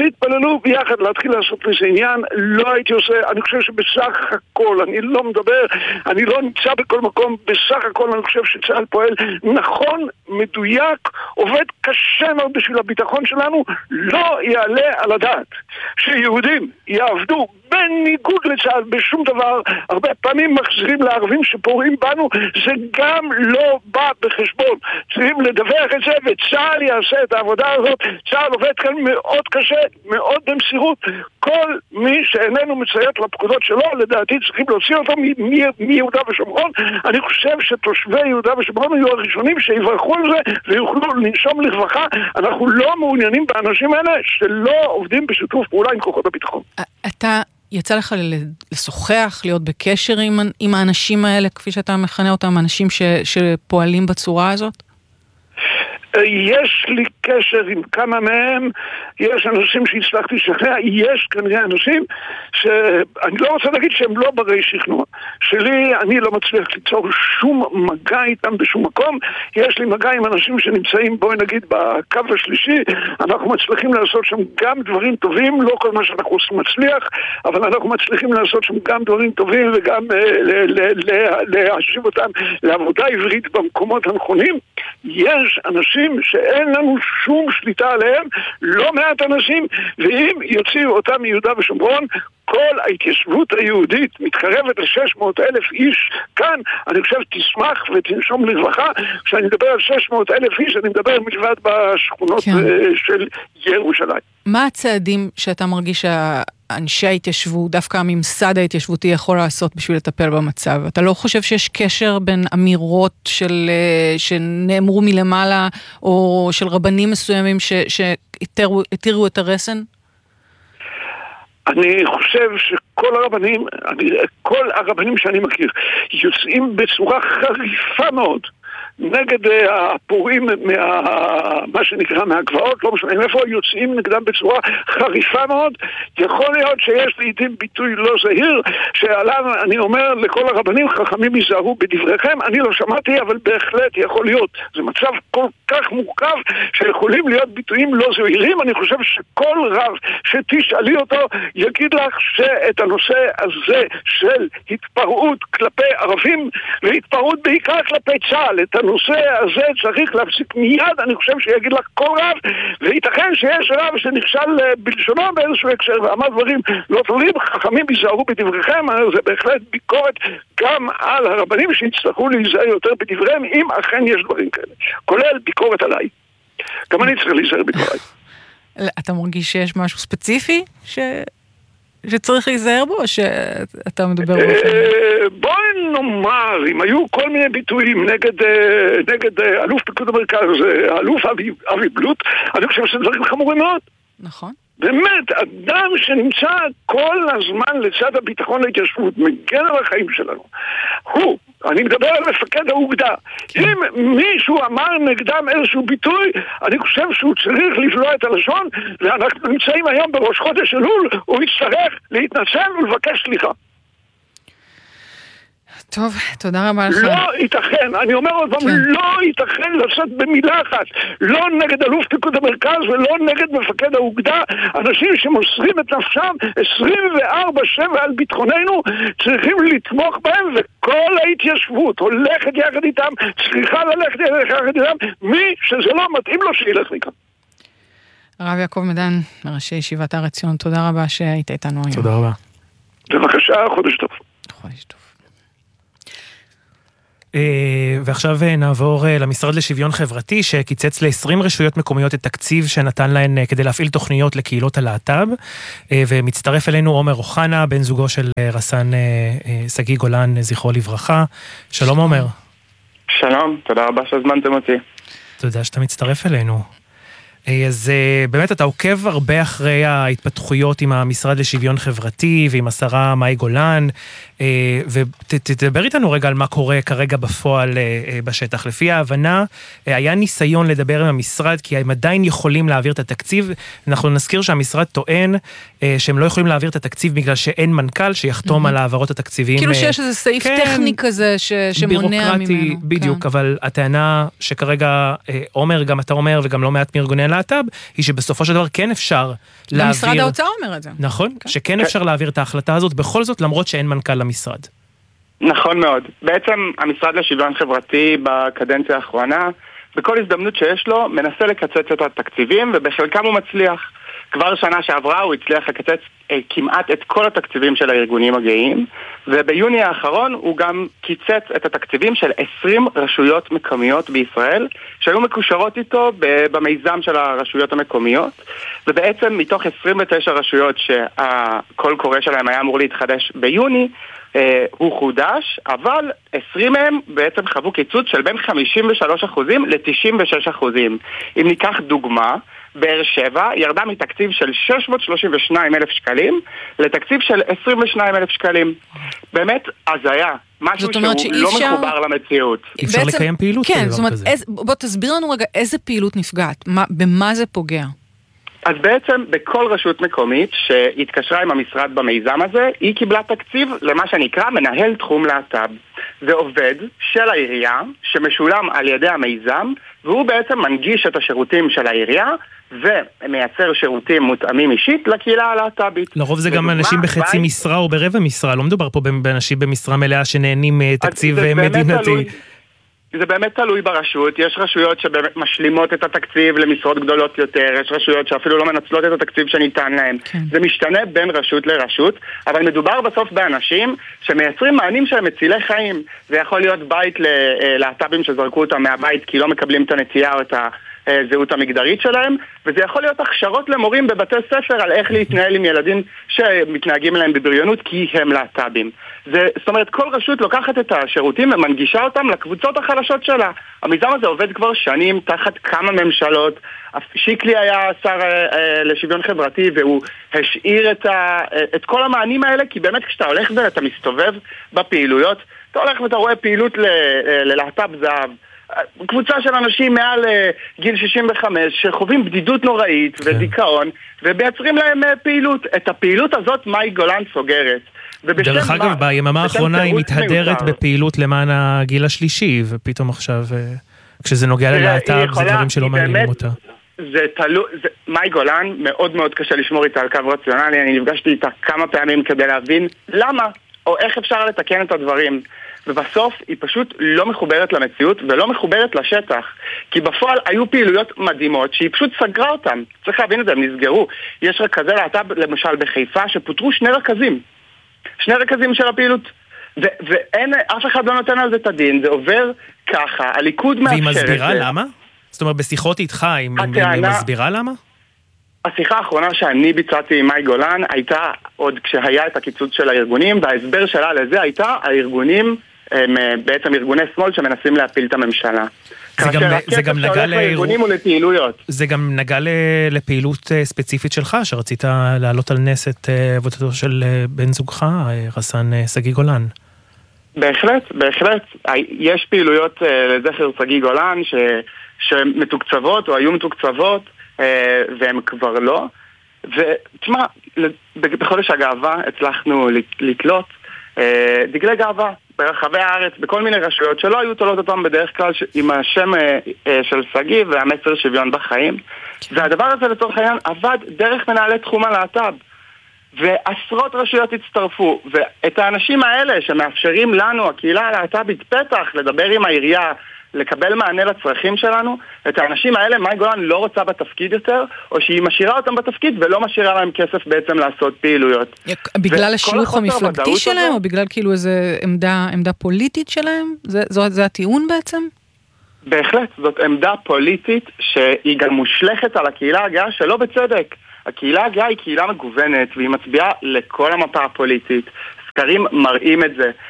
יתפללו ביחד להתחיל לעשות לזה עניין, לא הייתי עושה, אני חושב שבסך הכל, אני לא מדבר, אני לא נמצא בכל מקום, בסך הכל אני חושב שצה"ל פועל נכון, מדויק, עובד קשה מאוד בשביל הביטחון שלנו, לא יעלה על הדעת שיהודים יעבדו בניגוד לצה"ל בשום דבר, הרבה פעמים מחזירים לערבים שפורעים בנו, זה גם לא בא בחשבון. צריכים לדווח את זה וצה"ל יעשה את העבודה הזאת. צה"ל עובד כאן מאוד קשה, מאוד במסירות. כל מי שאיננו מציית לפקודות שלו, לדעתי צריכים להוציא אותו מיהודה ושומרון. אני חושב שתושבי יהודה ושומרון יהיו הראשונים שיברכו על זה ויוכלו לנשום לרווחה. אנחנו לא מעוניינים באנשים האלה שלא עובדים בשיתוף פעולה עם כוחות הביטחון. אתה יצא לך לשוחח, להיות בקשר עם, עם האנשים האלה, כפי שאתה מכנה אותם, אנשים ש, שפועלים בצורה הזאת? יש לי קשר עם כמה מהם, יש אנשים שהצלחתי לשכנע, יש כנראה אנשים שאני לא רוצה להגיד שהם לא ברי שכנוע. שלי, אני לא מצליח ליצור שום מגע איתם בשום מקום. יש לי מגע עם אנשים שנמצאים, בואי נגיד, בקו השלישי, אנחנו מצליחים לעשות שם גם דברים טובים, לא כל מה שאנחנו עושים מצליח, אבל אנחנו מצליחים לעשות שם גם דברים טובים וגם להשיב אותם לעבודה עברית במקומות הנכונים. יש אנשים שאין לנו שום שליטה עליהם, לא מעט אנשים, ואם יוציאו אותם מיהודה ושומרון, כל ההתיישבות היהודית מתקרבת ל-שש מאות אלף איש כאן, אני חושב תשמח ותנשום לרווחה. כשאני מדבר על שש מאות אלף איש, אני מדבר מלבד בשכונות כן. של ירושלים. מה הצעדים שאתה מרגיש שאנשי ההתיישבות, דווקא הממסד ההתיישבותי יכול לעשות בשביל לטפל במצב? אתה לא חושב שיש קשר בין אמירות של, שנאמרו מלמעלה, או של רבנים מסוימים שהתירו את הרסן? אני חושב שכל הרבנים, אני, כל הרבנים שאני מכיר, יוצאים בצורה חריפה מאוד נגד הפורעים מה, מה שנקרא מהגבעות, לא משנה איפה, יוצאים נגדם בצורה חריפה מאוד. יכול להיות שיש לעתים ביטוי לא זהיר, שעליו אני אומר לכל הרבנים, חכמים ייזהרו בדבריכם, אני לא שמעתי, אבל בהחלט יכול להיות. זה מצב כל כך מורכב שיכולים להיות ביטויים לא זהירים. אני חושב שכל רב שתשאלי אותו יגיד לך שאת הנושא הזה של התפרעות כלפי ערבים, והתפרעות בעיקר כלפי צה"ל, את הנושא הזה צריך להפסיק מיד. אני חושב שיגיד לך כל רב, וייתכן שיש רב שנכשל בלשונו באיזשהו הקשר ואמר דברים לא טובים, חכמים ייזהרו בדבריכם. זה בהחלט ביקורת גם על הרבנים שיצטרכו להיזהר יותר בדבריהם, אם אכן יש דברים כאלה, כולל ביקורת עליי. גם אני צריך להיזהר בדבריי. אתה מרגיש שיש משהו ספציפי ש... שצריך להיזהר בו, או שאתה מדבר באופן? בואי נאמר, אם היו כל מיני ביטויים נגד, נגד אלוף פיקוד המרכז, אלוף אבי, אבי בלוט, אני חושב שזה דברים חמורים מאוד. נכון. באמת, אדם שנמצא כל הזמן לצד הביטחון להתיישבות, מגן על החיים שלנו, הוא, אני מדבר על מפקד האוגדה, כן. אם מישהו אמר נגדם איזשהו ביטוי, אני חושב שהוא צריך לבלוע את הלשון, ואנחנו נמצאים היום בראש חודש אלול, הוא יצטרך להתנצל ולבקש סליחה. טוב, תודה רבה לך. לא ייתכן, אני אומר עוד פעם, לא ייתכן לעשות במילה אחת, לא נגד אלוף פיקוד המרכז ולא נגד מפקד האוגדה. אנשים שמוסרים את נפשם עשרים וארבע שבע על ביטחוננו, צריכים לתמוך בהם, וכל ההתיישבות הולכת יחד איתם, צריכה ללכת יחד איתם, מי שזה לא מתאים לו שילך מכאן. הרב יעקב מדן, מראשי ישיבת הר עציון, תודה רבה שהיית איתנו היום. תודה רבה. בבקשה, חודש טוב. חודש טוב. ועכשיו נעבור למשרד לשוויון חברתי שקיצץ ל-עשרים רשויות מקומיות את תקציב שנתן להן כדי להפעיל תוכניות לקהילות הלהט"ב, ומצטרף אלינו עומר אוחנה, בן זוגו של רס"ן שגיא גולן, זכרו לברכה. שלום עומר. שלום, תודה רבה שהזמנתם אותי. תודה שאתה מצטרף אלינו. אז באמת אתה עוקב הרבה אחרי ההתפתחויות עם המשרד לשוויון חברתי ועם השרה מאי גולן, ותדבר איתנו רגע על מה קורה כרגע בפועל בשטח. לפי ההבנה, היה ניסיון לדבר עם המשרד, כי הם עדיין יכולים להעביר את התקציב. אנחנו נזכיר שהמשרד טוען שהם לא יכולים להעביר את התקציב בגלל שאין מנכ"ל שיחתום על העברות התקציביים. כאילו שיש איזה סעיף טכני כזה שמונע ממנו. בדיוק, אבל הטענה שכרגע עומר, גם אתה אומר, וגם לא מעט מארגוני להט"ב, היא שבסופו של דבר כן אפשר להעביר... משרד האוצר אומר את זה. נכון, שכן אפשר להעביר את ההחלטה הזאת, בכל זאת, למרות שאין מנכ"ל למשרד. נכון מאוד. בעצם המשרד לשוויון חברתי בקדנציה האחרונה, בכל הזדמנות שיש לו, מנסה לקצץ את התקציבים, ובחלקם הוא מצליח. כבר שנה שעברה הוא הצליח לקצץ אה, כמעט את כל התקציבים של הארגונים הגאים, וביוני האחרון הוא גם קיצץ את התקציבים של עשרים רשויות מקומיות בישראל, שהיו מקושרות איתו במיזם של הרשויות המקומיות, ובעצם מתוך עשרים ותשע רשויות שהקול קורא שלהם היה אמור להתחדש ביוני, אה, הוא חודש, אבל עשרים מהם בעצם חוו קיצוץ של בין חמישים ושלושה אחוזים ל-תשעים ושש אחוזים. אם ניקח דוגמה, באר שבע ירדה מתקציב של שש מאות שלושים ושניים אלף שקלים לתקציב של עשרים ושניים אלף שקלים. באמת הזיה, משהו שהוא לא אפשר... מחובר למציאות. אי אפשר בעצם, לקיים פעילות כן, כזה. זאת אומרת, איז, בוא תסביר לנו רגע איזה פעילות נפגעת, מה, במה זה פוגע? אז בעצם בכל רשות מקומית שהתקשרה עם המשרד במיזם הזה, היא קיבלה תקציב למה שנקרא מנהל תחום להט"ב. זה עובד של העירייה שמשולם על ידי המיזם, והוא בעצם מנגיש את השירותים של העירייה ומייצר שירותים מותאמים אישית לקהילה הלהט"בית. לרוב זה גם אנשים בחצי משרה או ברבע משרה, לא מדובר פה באנשים במשרה מלאה שנהנים תקציב מדינתי. זה באמת תלוי ברשות, יש רשויות שבאמת משלימות את התקציב למשרות גדולות יותר, יש רשויות שאפילו לא מנצלות את התקציב שניתן להם. כן. זה משתנה בין רשות לרשות, אבל מדובר בסוף באנשים שמייצרים מענים שהם מצילי חיים. זה יכול להיות בית ללהט"בים שזרקו אותם מהבית כי לא מקבלים את הנטייה או את הזהות המגדרית שלהם, וזה יכול להיות הכשרות למורים בבתי ספר על איך להתנהל עם ילדים שמתנהגים להם בבריונות כי הם להט"בים. זה, זאת אומרת, כל רשות לוקחת את השירותים ומנגישה אותם לקבוצות החלשות שלה. המיזם הזה עובד כבר שנים תחת כמה ממשלות. שיקלי היה שר אה, לשוויון חברתי והוא השאיר את, ה, את כל המענים האלה, כי באמת כשאתה הולך ואתה מסתובב בפעילויות, אתה הולך ואתה רואה פעילות ללהט"ב זהב, קבוצה של אנשים מעל גיל שישים וחמש שחווים בדידות נוראית כן. ודיכאון, ובייצרים להם פעילות. את הפעילות הזאת מאי גולן סוגרת. דרך אגב, ביממה האחרונה היא מתהדרת בפעילות למען הגיל השלישי, ופתאום עכשיו, כשזה נוגע ללהט"ב, זה דברים שלא מעניינים אותה. זה תלו, זה, מאי גולן מאוד מאוד קשה לשמור איתה על קו רציונלי, אני נפגשתי איתה כמה פעמים כדי להבין למה, או איך אפשר לתקן את הדברים. ובסוף היא פשוט לא מחוברת למציאות ולא מחוברת לשטח, כי בפועל היו פעילויות מדהימות שהיא פשוט סגרה אותם. צריך להבין את זה, הם נסגרו. יש רכזי להט"ב למשל בחיפה שפוטרו שני רכזים שני רכזים של הפעילות, ו- ואין, אף אחד לא נותן על זה את הדין, זה עובר ככה, הליכוד מאפשר את זה. והיא מסבירה למה? זאת אומרת, בשיחות איתך, היא מסבירה למה? השיחה האחרונה שאני ביצעתי עם מאי גולן הייתה עוד כשהיה את הקיצוץ של הארגונים, וההסבר שלה לזה הייתה הארגונים, הם בעצם ארגוני שמאל שמנסים להפיל את הממשלה. זה גם, זה גם נגע לארגונים ולפעילויות. זה גם נגע לפעילות ספציפית שלך, שרצית להעלות על נס את עבודתו של בן זוגך, רס"ן שגיא גולן. בהחלט, בהחלט. יש פעילויות לזכר שגיא גולן ש, שמתוקצבות או היו מתוקצבות, והם כבר לא. ותשמע, בחודש הגאווה הצלחנו לתלות דגלי גאווה ברחבי הארץ, בכל מיני רשויות שלא היו תולות אותם בדרך כלל עם השם של שגיא והמסר שוויון בחיים. והדבר הזה לצורך העניין עבד דרך מנהלי תחום הלהט"ב. ועשרות רשויות הצטרפו, ואת האנשים האלה שמאפשרים לנו, הקהילה הלהט"בית, פתח לדבר עם העירייה, לקבל מענה לצרכים שלנו, את האנשים האלה מאי גולן לא רוצה בתפקיד יותר, או שהיא משאירה אותם בתפקיד ולא משאירה להם כסף בעצם לעשות פעילויות. בגלל השיוך המפלגתי שלהם, או בגלל כאילו איזו עמדה, עמדה פוליטית שלהם? זה, זה, זה הטיעון בעצם? בהחלט, זאת עמדה פוליטית שהיא גם מושלכת על הקהילה הגאה שלא בצדק. הקהילה הגאה היא קהילה מגוונת, והיא מצביעה לכל המפה הפוליטית. סקרים מראים את זה.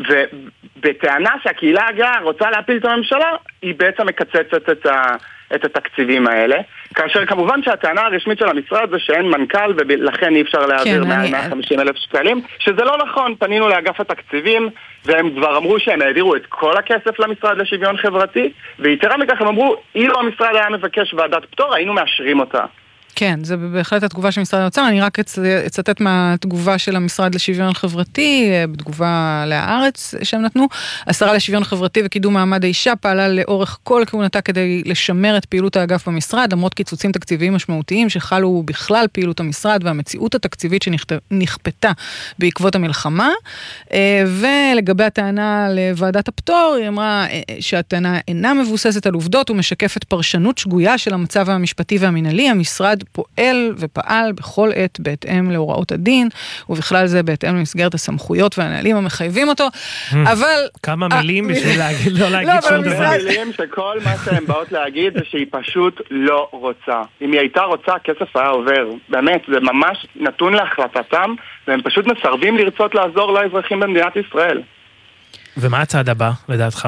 ובטענה שהקהילה הגאה רוצה להפיל את הממשלה, היא בעצם מקצצת את, ה, את התקציבים האלה. כאשר כמובן שהטענה הרשמית של המשרד זה שאין מנכ"ל, ולכן אי אפשר להעביר כן, מעל מאה וחמישים אלף שקלים, שזה לא נכון. פנינו לאגף התקציבים, והם כבר אמרו שהם העבירו את כל הכסף למשרד לשוויון חברתי, ויתרה מכך הם אמרו, אילו המשרד היה מבקש ועדת פטור, היינו מאשרים אותה. כן, זה בהחלט התגובה של משרד האוצר, אני רק אצטט מהתגובה של המשרד לשוויון חברתי, בתגובה להארץ שהם נתנו, השרה לשוויון חברתי וקידום מעמד האישה פעלה לאורך כל כהונתה כדי לשמר את פעילות האגף במשרד, למרות קיצוצים תקציביים משמעותיים שחלו בכלל פעילות המשרד והמציאות התקציבית שנכפתה בעקבות המלחמה, ולגבי הטענה לוועדת הפטור, היא אמרה שהטענה אינה מבוססת על עובדות ומשקפת פרשנות שגויה של המצב המשפטי והמנהלי, המשרד פועל ופעל בכל עת בהתאם להוראות הדין, ובכלל זה בהתאם למסגרת הסמכויות והנהלים המחייבים אותו, אבל... כמה מילים בשביל לא להגיד שום דבר. כמה מילים שכל מה שהן באות להגיד זה שהיא פשוט לא רוצה. אם היא הייתה רוצה, הכסף היה עובר. באמת, זה ממש נתון להחלטתם, והם פשוט מסרבים לרצות לעזור לאזרחים במדינת ישראל. ומה הצעד הבא, לדעתך?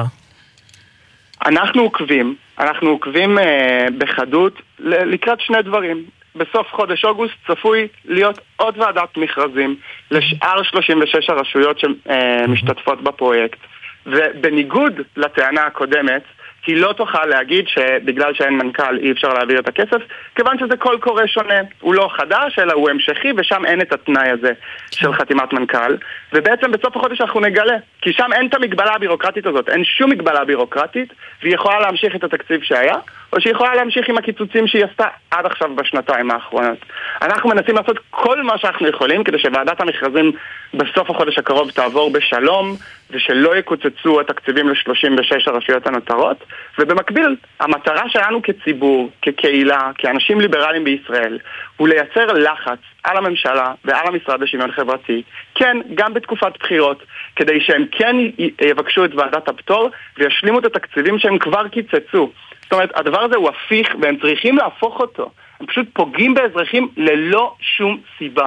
אנחנו עוקבים, אנחנו עוקבים אה, בחדות לקראת שני דברים. בסוף חודש אוגוסט צפוי להיות עוד ועדת מכרזים לשאר שלושים ושש הרשויות שמשתתפות בפרויקט. ובניגוד לטענה הקודמת, היא לא תוכל להגיד שבגלל שאין מנכ"ל אי אפשר להעביר את הכסף, כיוון שזה כל קורא שונה. הוא לא חדש, אלא הוא המשכי, ושם אין את התנאי הזה של חתימת מנכ"ל. ובעצם בסוף החודש אנחנו נגלה, כי שם אין את המגבלה הבירוקרטית הזאת, אין שום מגבלה בירוקרטית, והיא יכולה להמשיך את התקציב שהיה, או שהיא יכולה להמשיך עם הקיצוצים שהיא עשתה עד עכשיו בשנתיים האחרונות. אנחנו מנסים לעשות כל מה שאנחנו יכולים, כדי שוועדת המכרזים בסוף החודש הקרוב תעבור בשלום, ושלא יקוצצו התקציבים ל-שלושים ושש הרשויות הנותרות, ובמקביל, המטרה שלנו כציבור, כקהילה, כאנשים ליברליים בישראל, הוא לייצר לחץ על הממשלה ועל המשרד לשוויון חברתי, כן, גם בתקופת בחירות, כדי שהם כן יבקשו את ועדת הפטור, וישלימו את התקציבים שהם כבר קיצצו. זאת אומרת, הדבר הזה הוא הפיך, והם צריכים להפוך אותו. הם פשוט פוגעים באזרחים ללא שום סיבה.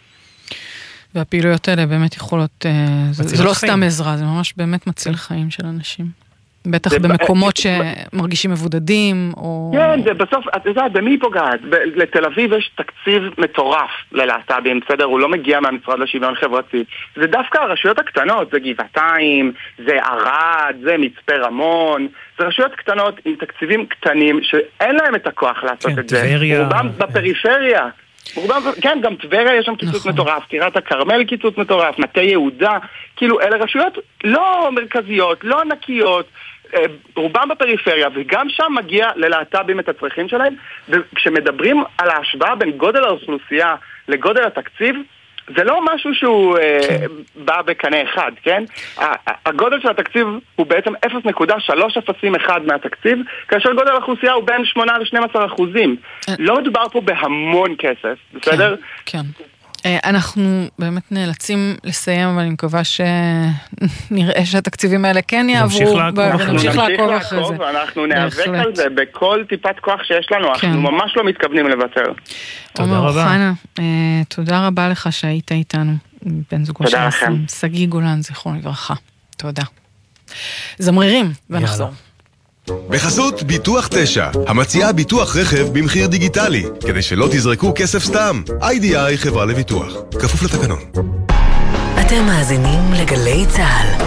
והפעילויות האלה באמת יכולות, זה, זה לא סתם עזרה, זה ממש באמת מציל חיים של אנשים. בטח במקומות שמרגישים מבודדים, או... כן, זה בסוף, את יודעת, במי פוגעת? לתל אביב יש תקציב מטורף ללהט"בים, בסדר? הוא לא מגיע מהמשרד לשוויון חברתי. זה דווקא הרשויות הקטנות, זה גבעתיים, זה ערד, זה מצפה רמון, זה רשויות קטנות עם תקציבים קטנים, שאין להם את הכוח לעשות את זה. רובם בפריפריה. כן, גם טבריה יש שם קיצוץ מטורף, טירת הכרמל קיצוץ מטורף, מטה יהודה, כאילו אלה רשויות לא מרכזיות, לא ענקיות, רובם בפריפריה, וגם שם מגיע ללהט"בים את הצרכים שלהם, וכשמדברים על ההשוואה בין גודל האוכלוסייה לגודל התקציב, זה לא משהו שהוא אה, בא בקנה אחד, כן? הגודל של התקציב הוא בעצם אפס נקודה שלוש אפסים אחד מהתקציב, כאשר גודל האוכלוסייה הוא בין שמונה ל-שנים עשר אחוזים. לא מדובר פה בהמון כסף, בסדר? כן, כן. אנחנו באמת נאלצים לסיים, אבל אני מקווה שנראה שהתקציבים האלה כן יעברו, ונמשיך לעקוב אחרי זה. אנחנו נאבק על זה בכל טיפת כוח שיש לנו, אנחנו ממש לא מתכוונים לוותר. תודה רבה. תודה רבה לך שהיית איתנו, בן זוגו של שגיא גולן, זכרון לברכה. תודה. זמרירים, ונחזור. בחסות ביטוח תשע, המציעה ביטוח רכב במחיר דיגיטלי, כדי שלא תזרקו כסף סתם. איי די איי חברה לביטוח, כפוף לתקנון. אתם מאזינים לגלי צהל.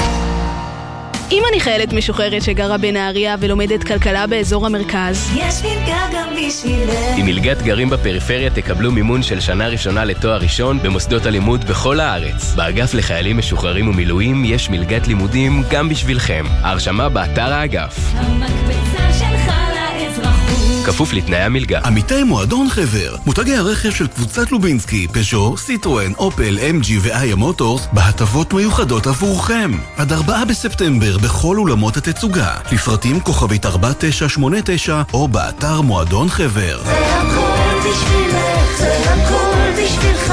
אם אני חיילת משוחררת שגרה בנהריה ולומדת כלכלה באזור המרכז, יש מלגה גם בשבילך. עם מלגת גרים בפריפריה תקבלו מימון של שנה ראשונה לתואר ראשון במוסדות הלימוד בכל הארץ. באגף לחיילים משוחררים ומילואים יש מלגת לימודים גם בשבילכם. ההרשמה באתר האגף. המקבצה שלך לאזרחות. כפוף לתנאי המלגה. עמיתי מועדון חבר, מותגי הרכב של קבוצת לובינסקי, פז'ו, סיטרואן, אופל, אם ג'י ואיה מוטורס, בהטבות מיוחדות עבורכם. עד ארבעה בספטמבר בכל אולמות התצוגה. לפרטים כוכבית ארבע תשע שמונה תשע או באתר מועדון חבר. זה הכל בשבילך, זה הכל בשבילך.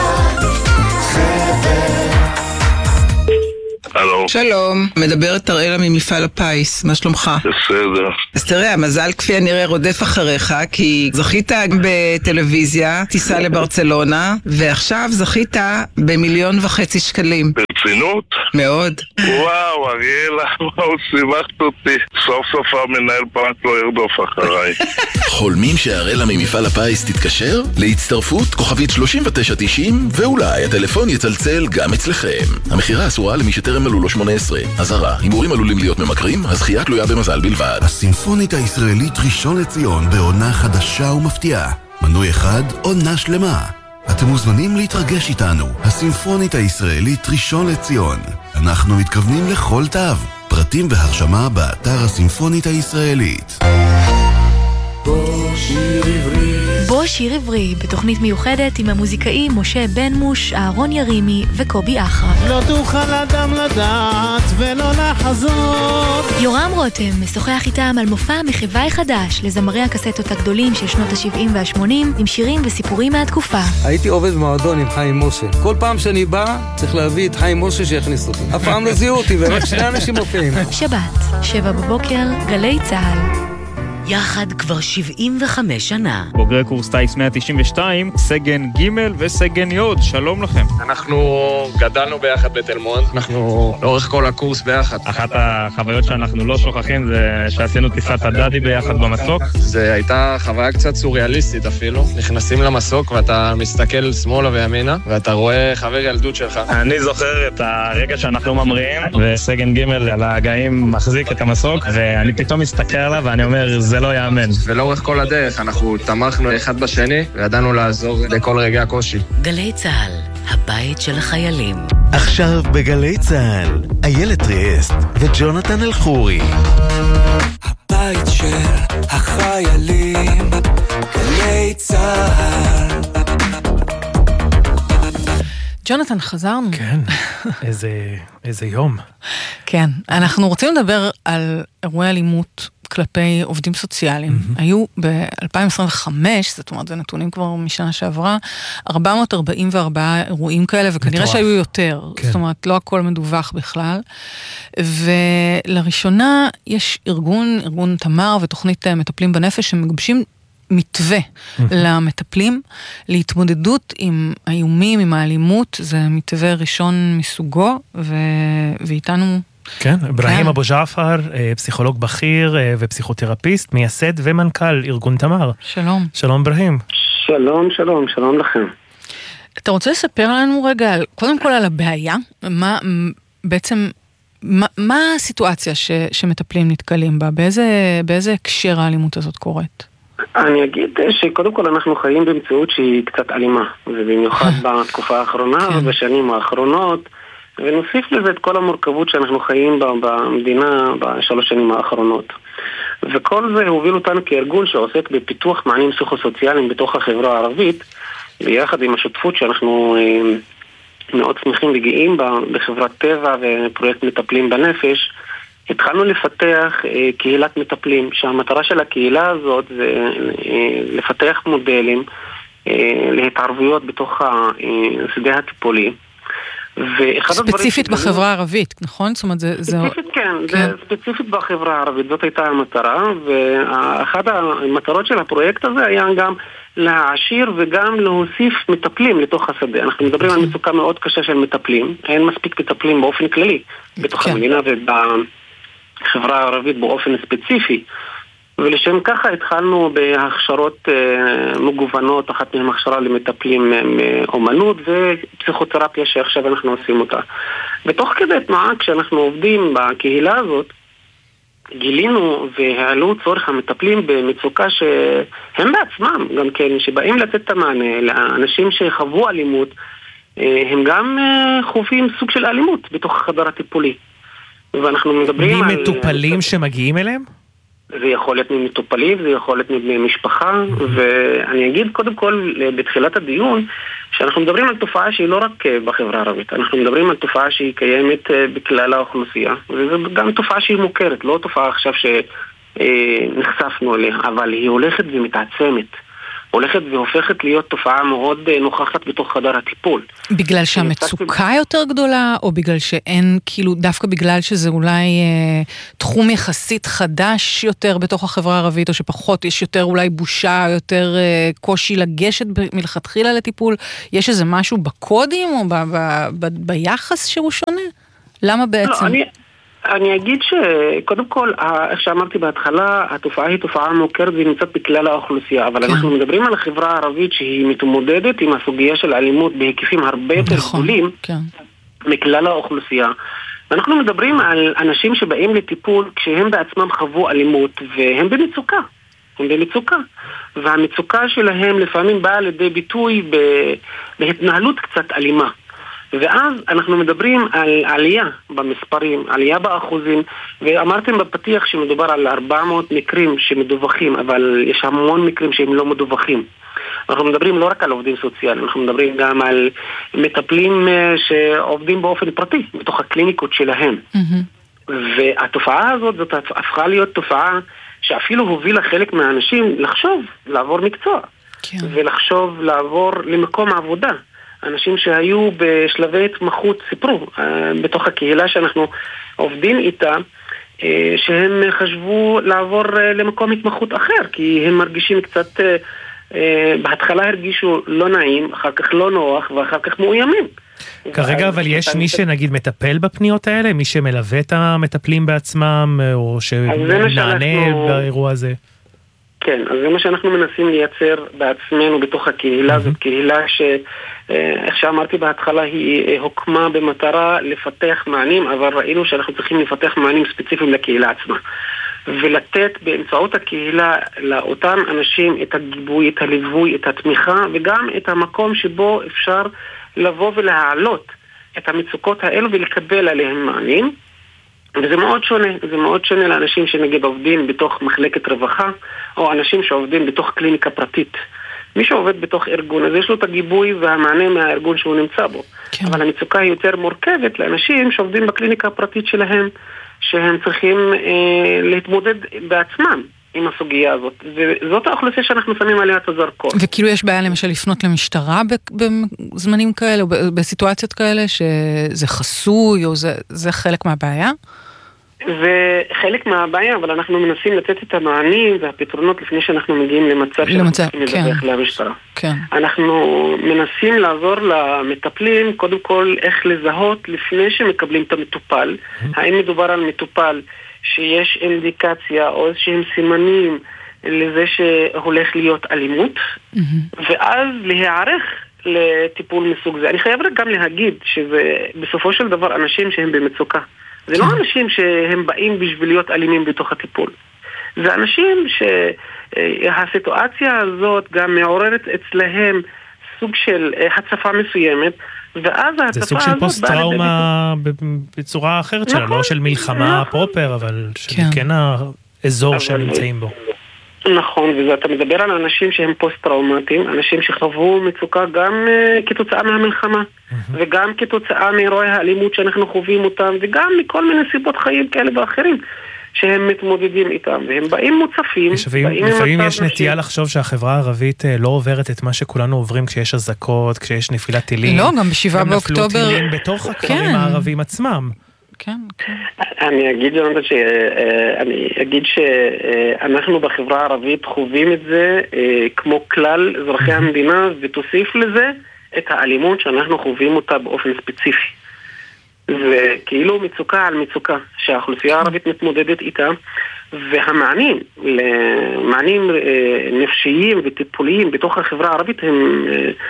חבר. הלו. שלום, מדברת אראלה ממפעל הפיס, מה שלומך? בסדר. אז תראה, המזל כפי הנראה רודף אחריך, כי זכית בטלוויזיה, טיסה לברצלונה, ועכשיו זכית במיליון וחצי שקלים. ברצינות? מאוד. וואו, אריאלה, וואו, שימחת אותי. סוף סוף המנהל פרק לא ירדוף אחריי. חולמים שאראלה ממפעל הפיס תתקשר? להצטרפות כוכבית שלושים ותשע תשעים, ואולי הטלפון יצלצל גם אצלכם. המחירה אסורה למי שטרם מלאו לו שמונה עשרה. אזהרה, הימורים עלולים להיות ממכרים, הזכייה תלויה במזל בלבד. הסימפונית הישראלית ראשון לציון בעונה חדשה ומפתיעה. מנוי אחד, עונה שלמה. אתם מוזמנים להתרגש איתנו, הסימפונית הישראלית ראשון לציון. אנחנו מתכוונים לכל תו. פרטים והרשמה באתר הסימפונית הישראלית. בוא שיר עברי. בוא שיר עברי, בתוכנית מיוחדת עם המוזיקאים משה בן מוש, אהרון ירימי וקובי אחרא. לא תוכל אדם לדעת ולא לחזות. יורם רותם משוחח איתם על מופע מחווי חדש לזמרי הקסטות הגדולים של שנות ה-שבעים וה-שמונים עם שירים וסיפורים מהתקופה. הייתי עובד במועדון עם חיים משה. כל פעם שאני בא צריך להביא את חיים משה שיכניס אותי. אף פעם לא זיהו אותי ורק שני אנשים מופיעים. שבת, שבע בבוקר, גלי צהל. יחד כבר שבעים וחמש שנה. בוגרי קורס טייס מאה תשעים ושתיים, סגן ג' וסגן י', שלום לכם. אנחנו גדלנו ביחד בתל מונד, אנחנו לאורך כל הקורס ביחד. אחת החוויות שאנחנו לא שוכחים זה שעשינו טיסת הדדי ביחד במסוק. זה הייתה חוויה קצת סוריאליסטית אפילו. נכנסים למסוק ואתה מסתכל שמאלה וימינה, ואתה רואה חבר ילדות שלך. אני זוכר את הרגע שאנחנו ממריאים, וסגן ג' על ההגאים מחזיק את המסוק, ואני פתאום מסתכל עליו ואני אומר, זה לא יאמן. ולאורך כל הדרך אנחנו תמכנו אחד בשני וידענו לעזור לכל רגעי הקושי. גלי צהל, הבית של החיילים. עכשיו בגלי צהל, איילת ריאסט וג'ונתן אלחורי. הבית של החיילים, גלי צהל. ג'ונתן, חזרנו. כן, איזה, איזה יום. כן, אנחנו רוצים לדבר על אירועי אלימות כלפי עובדים סוציאליים. Mm-hmm. היו ב-אלפיים עשרים וחמש, זאת אומרת, זה נתונים כבר משנה שעברה, ארבע מאות ארבעים וארבעה אירועים כאלה, וכנראה שהיו יותר. כן. זאת אומרת, לא הכל מדווח בכלל. ולראשונה יש ארגון, ארגון תמר ותוכנית מטפלים בנפש, שמגבשים מתווה mm-hmm. למטפלים, להתמודדות עם האיומים, עם האלימות, זה מתווה ראשון מסוגו, ו... ואיתנו... כן, אברהים אבו ג'עפר, פסיכולוג בכיר ופסיכותרפיסט, מייסד ומנכ"ל ארגון תמר. שלום. שלום אברהים. שלום, שלום, שלום לכם. אתה רוצה לספר לנו רגע, קודם כל על הבעיה, מה בעצם, מה, מה הסיטואציה ש, שמטפלים נתקלים בה? באיזה, באיזה הקשר האלימות הזאת קורית? אני אגיד שקודם כל אנחנו חיים במציאות שהיא קצת אלימה, ובמיוחד בתקופה האחרונה ובשנים האחרונות, ונוסיף לזה את כל המורכבות שאנחנו חיים במדינה בשלוש שנים האחרונות. וכל זה הוביל אותנו כארגון שעוסק בפיתוח מענים פסיכוסוציאליים בתוך החברה הערבית, ביחד עם השותפות שאנחנו מאוד שמחים וגאים בה בחברת טבע ופרויקט מטפלים בנפש. התחלנו לפתח קהילת מטפלים, שהמטרה של הקהילה הזאת זה לפתח מודלים להתערבויות בתוך השדה הטיפולי. ספציפית בחברה הערבית, נכון? זאת אומרת, זה... ספציפית, כן, זה ספציפית בחברה הערבית, זאת הייתה המטרה, ואחת המטרות של הפרויקט הזה היה גם להעשיר וגם להוסיף מטפלים לתוך השדה. אנחנו מדברים על מצוקה מאוד קשה של מטפלים, אין מספיק מטפלים באופן כללי, בתוך המדינה ובחברה הערבית באופן ספציפי. ולשם ככה התחלנו בהכשרות אה, מגוונות, אחת מהן הכשרה למטפלים מאומנות ופסיכותרפיה שעכשיו אנחנו עושים אותה. ותוך כדי תנועה, כשאנחנו עובדים בקהילה הזאת, גילינו והעלו צורך המטפלים במצוקה שהם בעצמם, גם כן, שבאים לתת את המענה לאנשים שחוו אלימות, אה, הם גם אה, חווים סוג של אלימות בתוך החדר הטיפולי. ואנחנו מדברים מי על... מטופלים שמגיעים אליהם? זה יכול להיות ממטופלים, זה יכול להיות מבני משפחה, ואני אגיד קודם כל בתחילת הדיון שאנחנו מדברים על תופעה שהיא לא רק בחברה הערבית, אנחנו מדברים על תופעה שהיא קיימת בכלל האוכלוסייה, וזו גם תופעה שהיא מוכרת, לא תופעה עכשיו שנחשפנו אליה, אבל היא הולכת ומתעצמת. הולכת והופכת להיות תופעה מאוד נוכחת בתוך חדר הטיפול. בגלל שהמצוקה יותר גדולה, או בגלל שאין, כאילו, דווקא בגלל שזה אולי אה, תחום יחסית חדש יותר בתוך החברה הערבית, או שפחות, יש יותר אולי בושה, יותר אה, קושי לגשת מלכתחילה לטיפול, יש איזה משהו בקודים, או ב- ב- ב- ביחס שהוא שונה? למה בעצם? לא, אני... אני אגיד שקודם כל, איך שאמרתי בהתחלה, התופעה היא תופעה מוכרת והיא נמצאת בכלל האוכלוסייה, אבל כן. אנחנו מדברים על החברה הערבית שהיא מתמודדת עם הסוגיה של אלימות בהיקפים הרבה יותר גדולים כן. מכלל האוכלוסייה. ואנחנו מדברים על אנשים שבאים לטיפול כשהם בעצמם חוו אלימות והם במצוקה. הם במצוקה. והמצוקה שלהם לפעמים באה לידי ביטוי בהתנהלות קצת אלימה. ואז אנחנו מדברים על עלייה במספרים, עלייה באחוזים, ואמרתם בפתיח שמדובר על ארבע מאות מקרים שמדווחים, אבל יש המון מקרים שהם לא מדווחים. אנחנו מדברים לא רק על עובדים סוציאליים, אנחנו מדברים גם על מטפלים שעובדים באופן פרטי, בתוך הקליניקות שלהם. Mm-hmm. והתופעה הזאת, זאת הפכה להיות תופעה שאפילו הובילה חלק מהאנשים לחשוב, לעבור מקצוע, כן. ולחשוב לעבור למקום עבודה. אנשים שהיו בשלבי התמחות סיפרו בתוך הקהילה שאנחנו עובדים איתה, שהם חשבו לעבור למקום התמחות אחר, כי הם מרגישים קצת, בהתחלה הרגישו לא נעים, אחר כך לא נוח, ואחר כך מאוימים. כרגע אבל יש מי שנגיד מטפל בפניות האלה, מי שמלווה את המטפלים בעצמם, או שנענה באירוע הזה? כן, אז זה מה שאנחנו מנסים לייצר בעצמנו בתוך הקהילה. זאת קהילה ש, איך שאמרתי בהתחלה, היא הוקמה במטרה לפתח מענים, אבל ראינו שאנחנו צריכים לפתח מענים ספציפיים לקהילה עצמה. ולתת באמצעות הקהילה לאותם אנשים את הגיבוי, את הליווי, את התמיכה, וגם את המקום שבו אפשר לבוא ולהעלות את המצוקות האלו ולקבל עליהם מענים. וזה מאוד שונה, זה מאוד שונה לאנשים שנגיד עובדים בתוך מחלקת רווחה, או אנשים שעובדים בתוך קליניקה פרטית. מי שעובד בתוך ארגון, אז יש לו את הגיבוי והמענה מהארגון שהוא נמצא בו. כן. אבל המצוקה היא יותר מורכבת לאנשים שעובדים בקליניקה הפרטית שלהם, שהם צריכים אה, להתמודד בעצמם עם הסוגיה הזאת. וזאת האוכלוסייה שאנחנו שמים עליה את הזרקור. וכאילו יש בעיה למשל לפנות למשטרה בזמנים כאלה, או בסיטואציות כאלה, שזה חסוי, או זה, זה חלק מהבעיה? זה חלק מהבעיה, אבל אנחנו מנסים לתת את המענים והפתרונות לפני שאנחנו מגיעים למצב שאנחנו צריכים לדווח למשטרה. כן. אנחנו מנסים לעזור למטפלים, קודם כל איך לזהות לפני שמקבלים את המטופל. האם מדובר על מטופל שיש אינדיקציה או איזשהם סימנים לזה שהולך להיות אלימות, ואז להיערך לטיפול מסוג זה. אני חייב רק גם להגיד שזה בסופו של דבר אנשים שהם במצוקה. זה לא אנשים שהם באים בשביל להיות אלימים בתוך הטיפול. זה אנשים שהסיטואציה הזאת גם מעוררת אצלהם סוג של הצפה מסוימת, ואז ההצפה הזאת... זה סוג של פוסט-טראומה בצורה אחרת שלה, לא של מלחמה פרופר, אבל כן האזור שהם נמצאים בו. נכון, ואתה מדבר על אנשים שהם פוסט-טראומטיים, אנשים שחוו מצוקה גם uh, כתוצאה מהמלחמה, mm-hmm. וגם כתוצאה מאירועי האלימות שאנחנו חווים אותם, וגם מכל מיני סיבות חיים כאלה ואחרים שהם מתמודדים איתם, והם באים מוצפים. לפעמים יש נטייה לחשוב שהחברה הערבית לא עוברת את מה שכולנו עוברים כשיש הזקות, כשיש נפילת טילים. לא, גם בשבעה באוקטובר. גם נפלו טילים בתוך הכפרים הערבים עצמם. כן, כן. אני אגיד, ג'ונתן, שאני אגיד שאנחנו בחברה הערבית חווים את זה כמו כלל אזרחי המדינה, ותוסיף לזה את האלימות שאנחנו חווים אותה באופן ספציפי. זה כאילו מצוקה על מצוקה שהאוכלוסייה הערבית מתמודדת איתה, והמענים, מענים נפשיים וטיפוליים בתוך החברה הערבית הם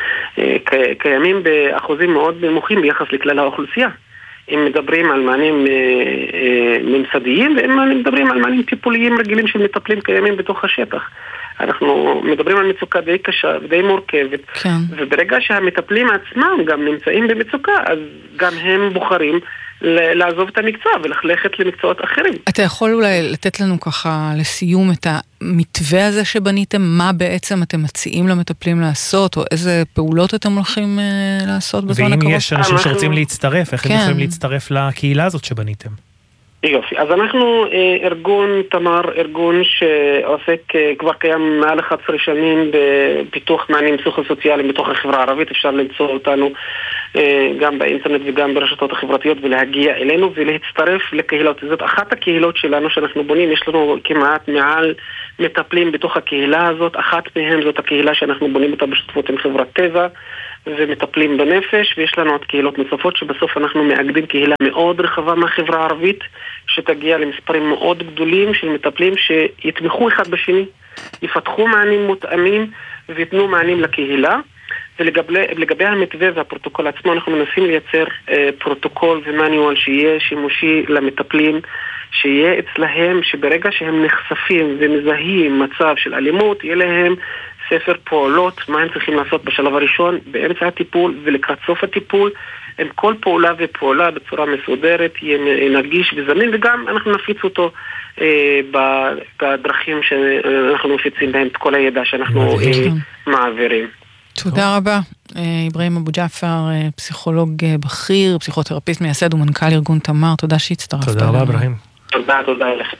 קיימים באחוזים מאוד נמוכים ביחס לכלל האוכלוסייה. אם מדברים על מענים ממסדיים, ואם מדברים על מענים טיפוליים רגילים של מטפלים קיימים בתוך השטח. אנחנו מדברים על מצוקה די קשה ודי מורכבת, כן. וברגע שהמטפלים עצמם גם נמצאים במצוקה, אז גם הם בוחרים לעזוב את המקצוע וללכת למקצועות אחרים. אתה יכול אולי לתת לנו ככה לסיום את המתווה הזה שבניתם, מה בעצם אתם מציעים למטפלים לעשות, או איזה פעולות אתם הולכים אה, לעשות בזמן הקרוב? ואם יש אנשים אנחנו... שרוצים להצטרף, איך כן. הם יכולים להצטרף לקהילה הזאת שבניתם? יופי, אז אנחנו אה, ארגון תמר, ארגון שעוסק אה, כבר קיים מעל אחת עשרה שנים בפיתוח מענים פסיכוסוציאליים בתוך החברה הערבית. אפשר למצוא אותנו אה, גם באינטרנט וגם ברשתות החברתיות ולהגיע אלינו ולהצטרף לקהילות. זאת אחת הקהילות שלנו שאנחנו בונים, יש לנו כמעט מעל מטפלים בתוך הקהילה הזאת. אחת מהם זאת הקהילה שאנחנו בונים אותה בשותפות עם חברת טבע ומטפלים בנפש, ויש לנו עוד קהילות נוספות שבסוף אנחנו מאגדים קהילה מאוד רחבה מהחברה הערבית שתגיע למספרים מאוד גדולים של מטפלים שיתמכו אחד בשני, יפתחו מענים מותאמים ויתנו מענים לקהילה. ולגבי המתווה והפרוטוקול עצמו אנחנו מנסים לייצר אה, פרוטוקול ומניואל שיהיה שימושי למטפלים, שיהיה אצלהם שברגע שהם נחשפים ומזהים מצב של אלימות, יהיה להם ספר פעולות, מה הם צריכים לעשות בשלב הראשון, באמצע הטיפול ולקראת סוף הטיפול, עם כל פעולה ופעולה בצורה מסודרת, יהיה נגיש וזמין, וגם אנחנו נפיץ אותו אה, בדרכים שאנחנו מפיצים בהם את כל הידע שאנחנו אה, מעבירים. תודה רבה. איברהים אבו ג'עפר, פסיכולוג בכיר, פסיכותרפיסט מייסד ומנכ"ל ארגון תמר, תודה שהצטרפת. תודה רבה, איברהים. תודה, תודה אליך.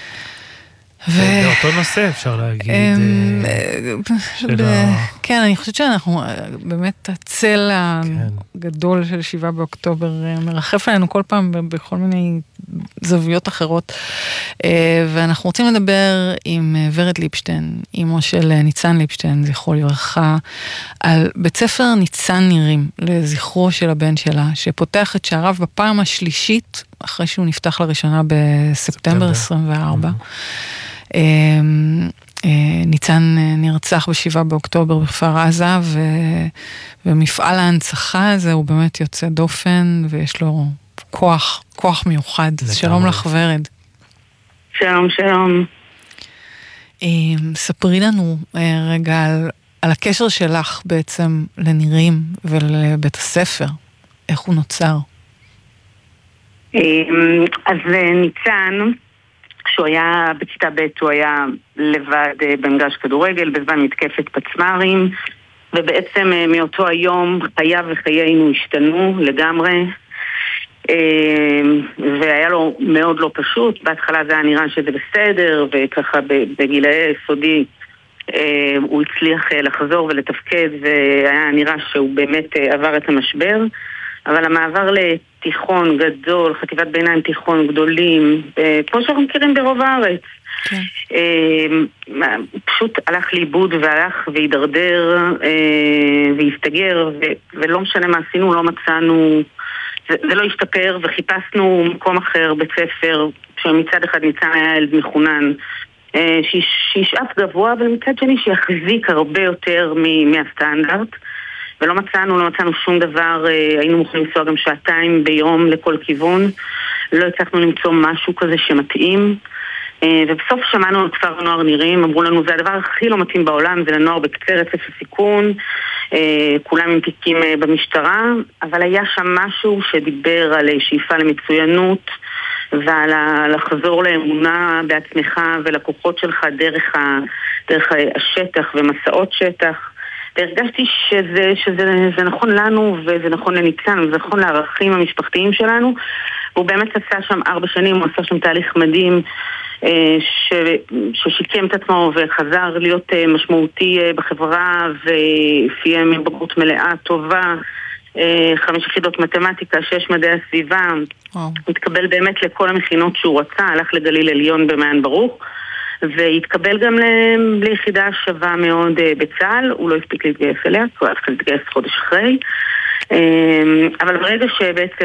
באותו נושא אפשר להגיד. כן, אני חושבת שאנחנו, באמת הצל הגדול של שבעה באוקטובר מרחף עלינו כל פעם בכל מיני זוויות אחרות, ואנחנו רוצים לדבר עם ורד ליפשטיין, אמו של ניצן ליפשטיין, זכרו לברכה, על בית ספר ניצן נירים, לזכרו של הבן שלה, שפותח את שעריו בפעם השלישית, אחרי שהוא נפתח לראשונה בספטמבר עשרים וארבע. ניצן נרצח בשבעה באוקטובר בכפר עזה, ומפעל ההנצחה הזה הוא באמת יוצא דופן, ויש לו כוח, כוח מיוחד. שלום לך ורד. שלום, שלום. ספרי לנו רגע על, על הקשר שלך בעצם לנירים ולבית הספר, איך הוא נוצר? אז ניצן, כשהוא היה בכיתה ב' הוא היה לבד במגרש כדורגל בזמן מתקפת פצמ"רים, ובעצם מאותו היום חייו וחיינו השתנו לגמרי, והיה לו מאוד לא פשוט. בהתחלה זה היה נראה שזה בסדר, וככה בגילאי היסודי הוא הצליח לחזור ולתפקד, והיה נראה שהוא באמת עבר את המשבר. אבל המעבר לתיכון גדול, חטיבת ביניים תיכון גדולים, כמו שאנחנו מכירים ברוב הארץ, כן. פשוט הלך לאיבוד והלך והידרדר והסתגר, ולא משנה מה עשינו, לא מצאנו, זה, זה לא השתפר, וחיפשנו מקום אחר, בית ספר, שמצד אחד ניצן היה ילד מחונן, שישאף גבוה, אבל מצד שני שיחזיק הרבה יותר מהסטנדרט. ולא מצאנו, לא מצאנו שום דבר, היינו מוכנים לנסוע גם שעתיים ביום לכל כיוון, לא הצלחנו למצוא משהו כזה שמתאים, ובסוף שמענו על כפר נוער נירים, אמרו לנו זה הדבר הכי לא מתאים בעולם, זה לנוער בקצה רצף הסיכון, כולם עם תיקים במשטרה, אבל היה שם משהו שדיבר על שאיפה למצוינות, ועל לחזור לאמונה בעצמך ולכוחות שלך דרך, ה, דרך השטח ומסעות שטח, והרגשתי שזה, שזה זה נכון לנו וזה נכון לניצן, וזה נכון לערכים המשפחתיים שלנו. הוא באמת עשה שם ארבע שנים, הוא עשה שם תהליך מדהים ש, ששיקם את עצמו וחזר להיות משמעותי בחברה, ופיים בגרות מלאה טובה, חמש יחידות מתמטיקה, שש מדעי הסביבה, התקבל באמת לכל המכינות שהוא רצה, הלך לגליל עליון במעיין ברוך, והתקבל גם ליחידה שווה מאוד בצה"ל. הוא לא הספיק להתגייס אליה, הוא היה צריך להתגייס חודש אחרי, אבל ברגע שבעצם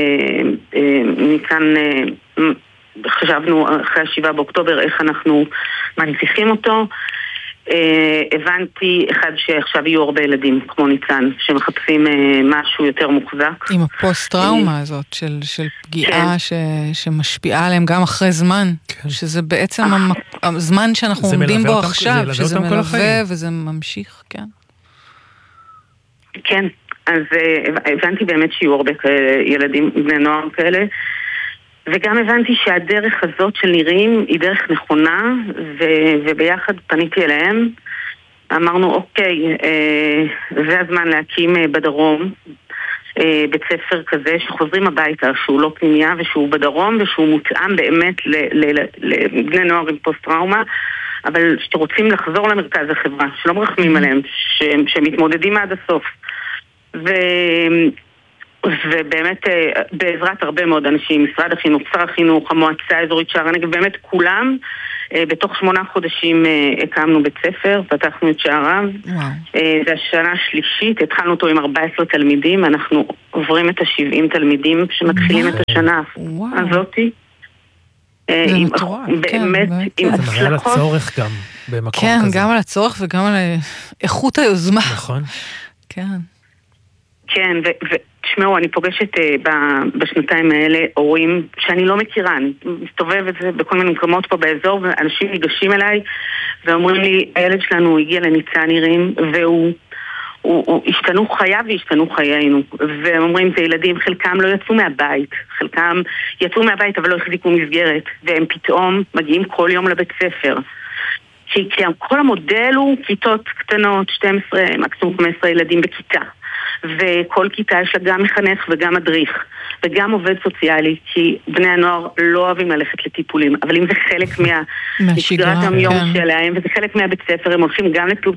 ניצן, חשבנו אחרי השבעה באוקטובר איך אנחנו מנציחים אותו, הבנתי אחד שעכשיו יהיו הרבה ילדים כמו ניצן שמחפשים משהו יותר מוחזק עם הפוסט-טראומה הזאת של, של פגיעה ש, שמשפיעה עליהם גם אחרי זמן, שזה בעצם הזמן שאנחנו עומדים בו עכשיו, שזה מלווה וזה ממשיך. כן, כן, אז הבנתי באמת שיהיו הרבה ילדים, בני נוער כאלה, וגם הבנתי שהדרך הזאת של נירים היא דרך נכונה, ו- וביחד פניתי אליהם, אמרנו אוקיי, אה, זה הזמן להקים אה, בדרום אה, בית ספר כזה שחוזרים הביתה, שהוא לא פנימיה ושהוא בדרום ושהוא מותאם באמת לבני נוער עם פוסט-טראומה, אבל שרוצים לחזור למרכז החברה, שלא מרחמים עליהם, ש- שמתמודדים עד הסוף. ו... ובאמת בעזרת הרבה מאוד אנשים, משרד החינוך, שר החינוך, המועצה האזורית שער הנגב, באמת כולם, בתוך שמונה חודשים הקמנו בית ספר, פתחנו את שעריו. זה השנה השלישית, התחלנו אותו עם ארבעה עשר תלמידים, אנחנו עוברים את ה-שבעים תלמידים שמתחילים את השנה הזאתי. באמת, עם הצלחות. זה מראה על הצורך גם במקום כזה. כן, גם על הצורך וגם על איכות היוזמה. נכון. כן. כן, תשמעו, אני פוגשת בשנתיים האלה הורים שאני לא מכירה, אני מסתובבת בכל מיני מקומות פה באזור, ואנשים ניגשים אליי ואומרים לי, הילד שלנו הגיע לניצן עירים, והוא הוא, הוא, השתנו חייו והשתנו חיינו. והם אומרים, זה ילדים, חלקם לא יצאו מהבית, חלקם יצאו מהבית אבל לא החזיקו מסגרת, והם פתאום מגיעים כל יום לבית ספר. כי כל המודל הוא כיתות קטנות, שתים עשרה, מקסימום חמש עשרה ילדים בכיתה. וכל כיתה יש לה גם מחנך וגם מדריך וגם עובד סוציאלי, כי בני הנוער לא אוהבים ללכת לטיפולים, אבל אם זה חלק משגרת היום שלהם וזה חלק מהבית ספר, הם הולכים גם לפעילות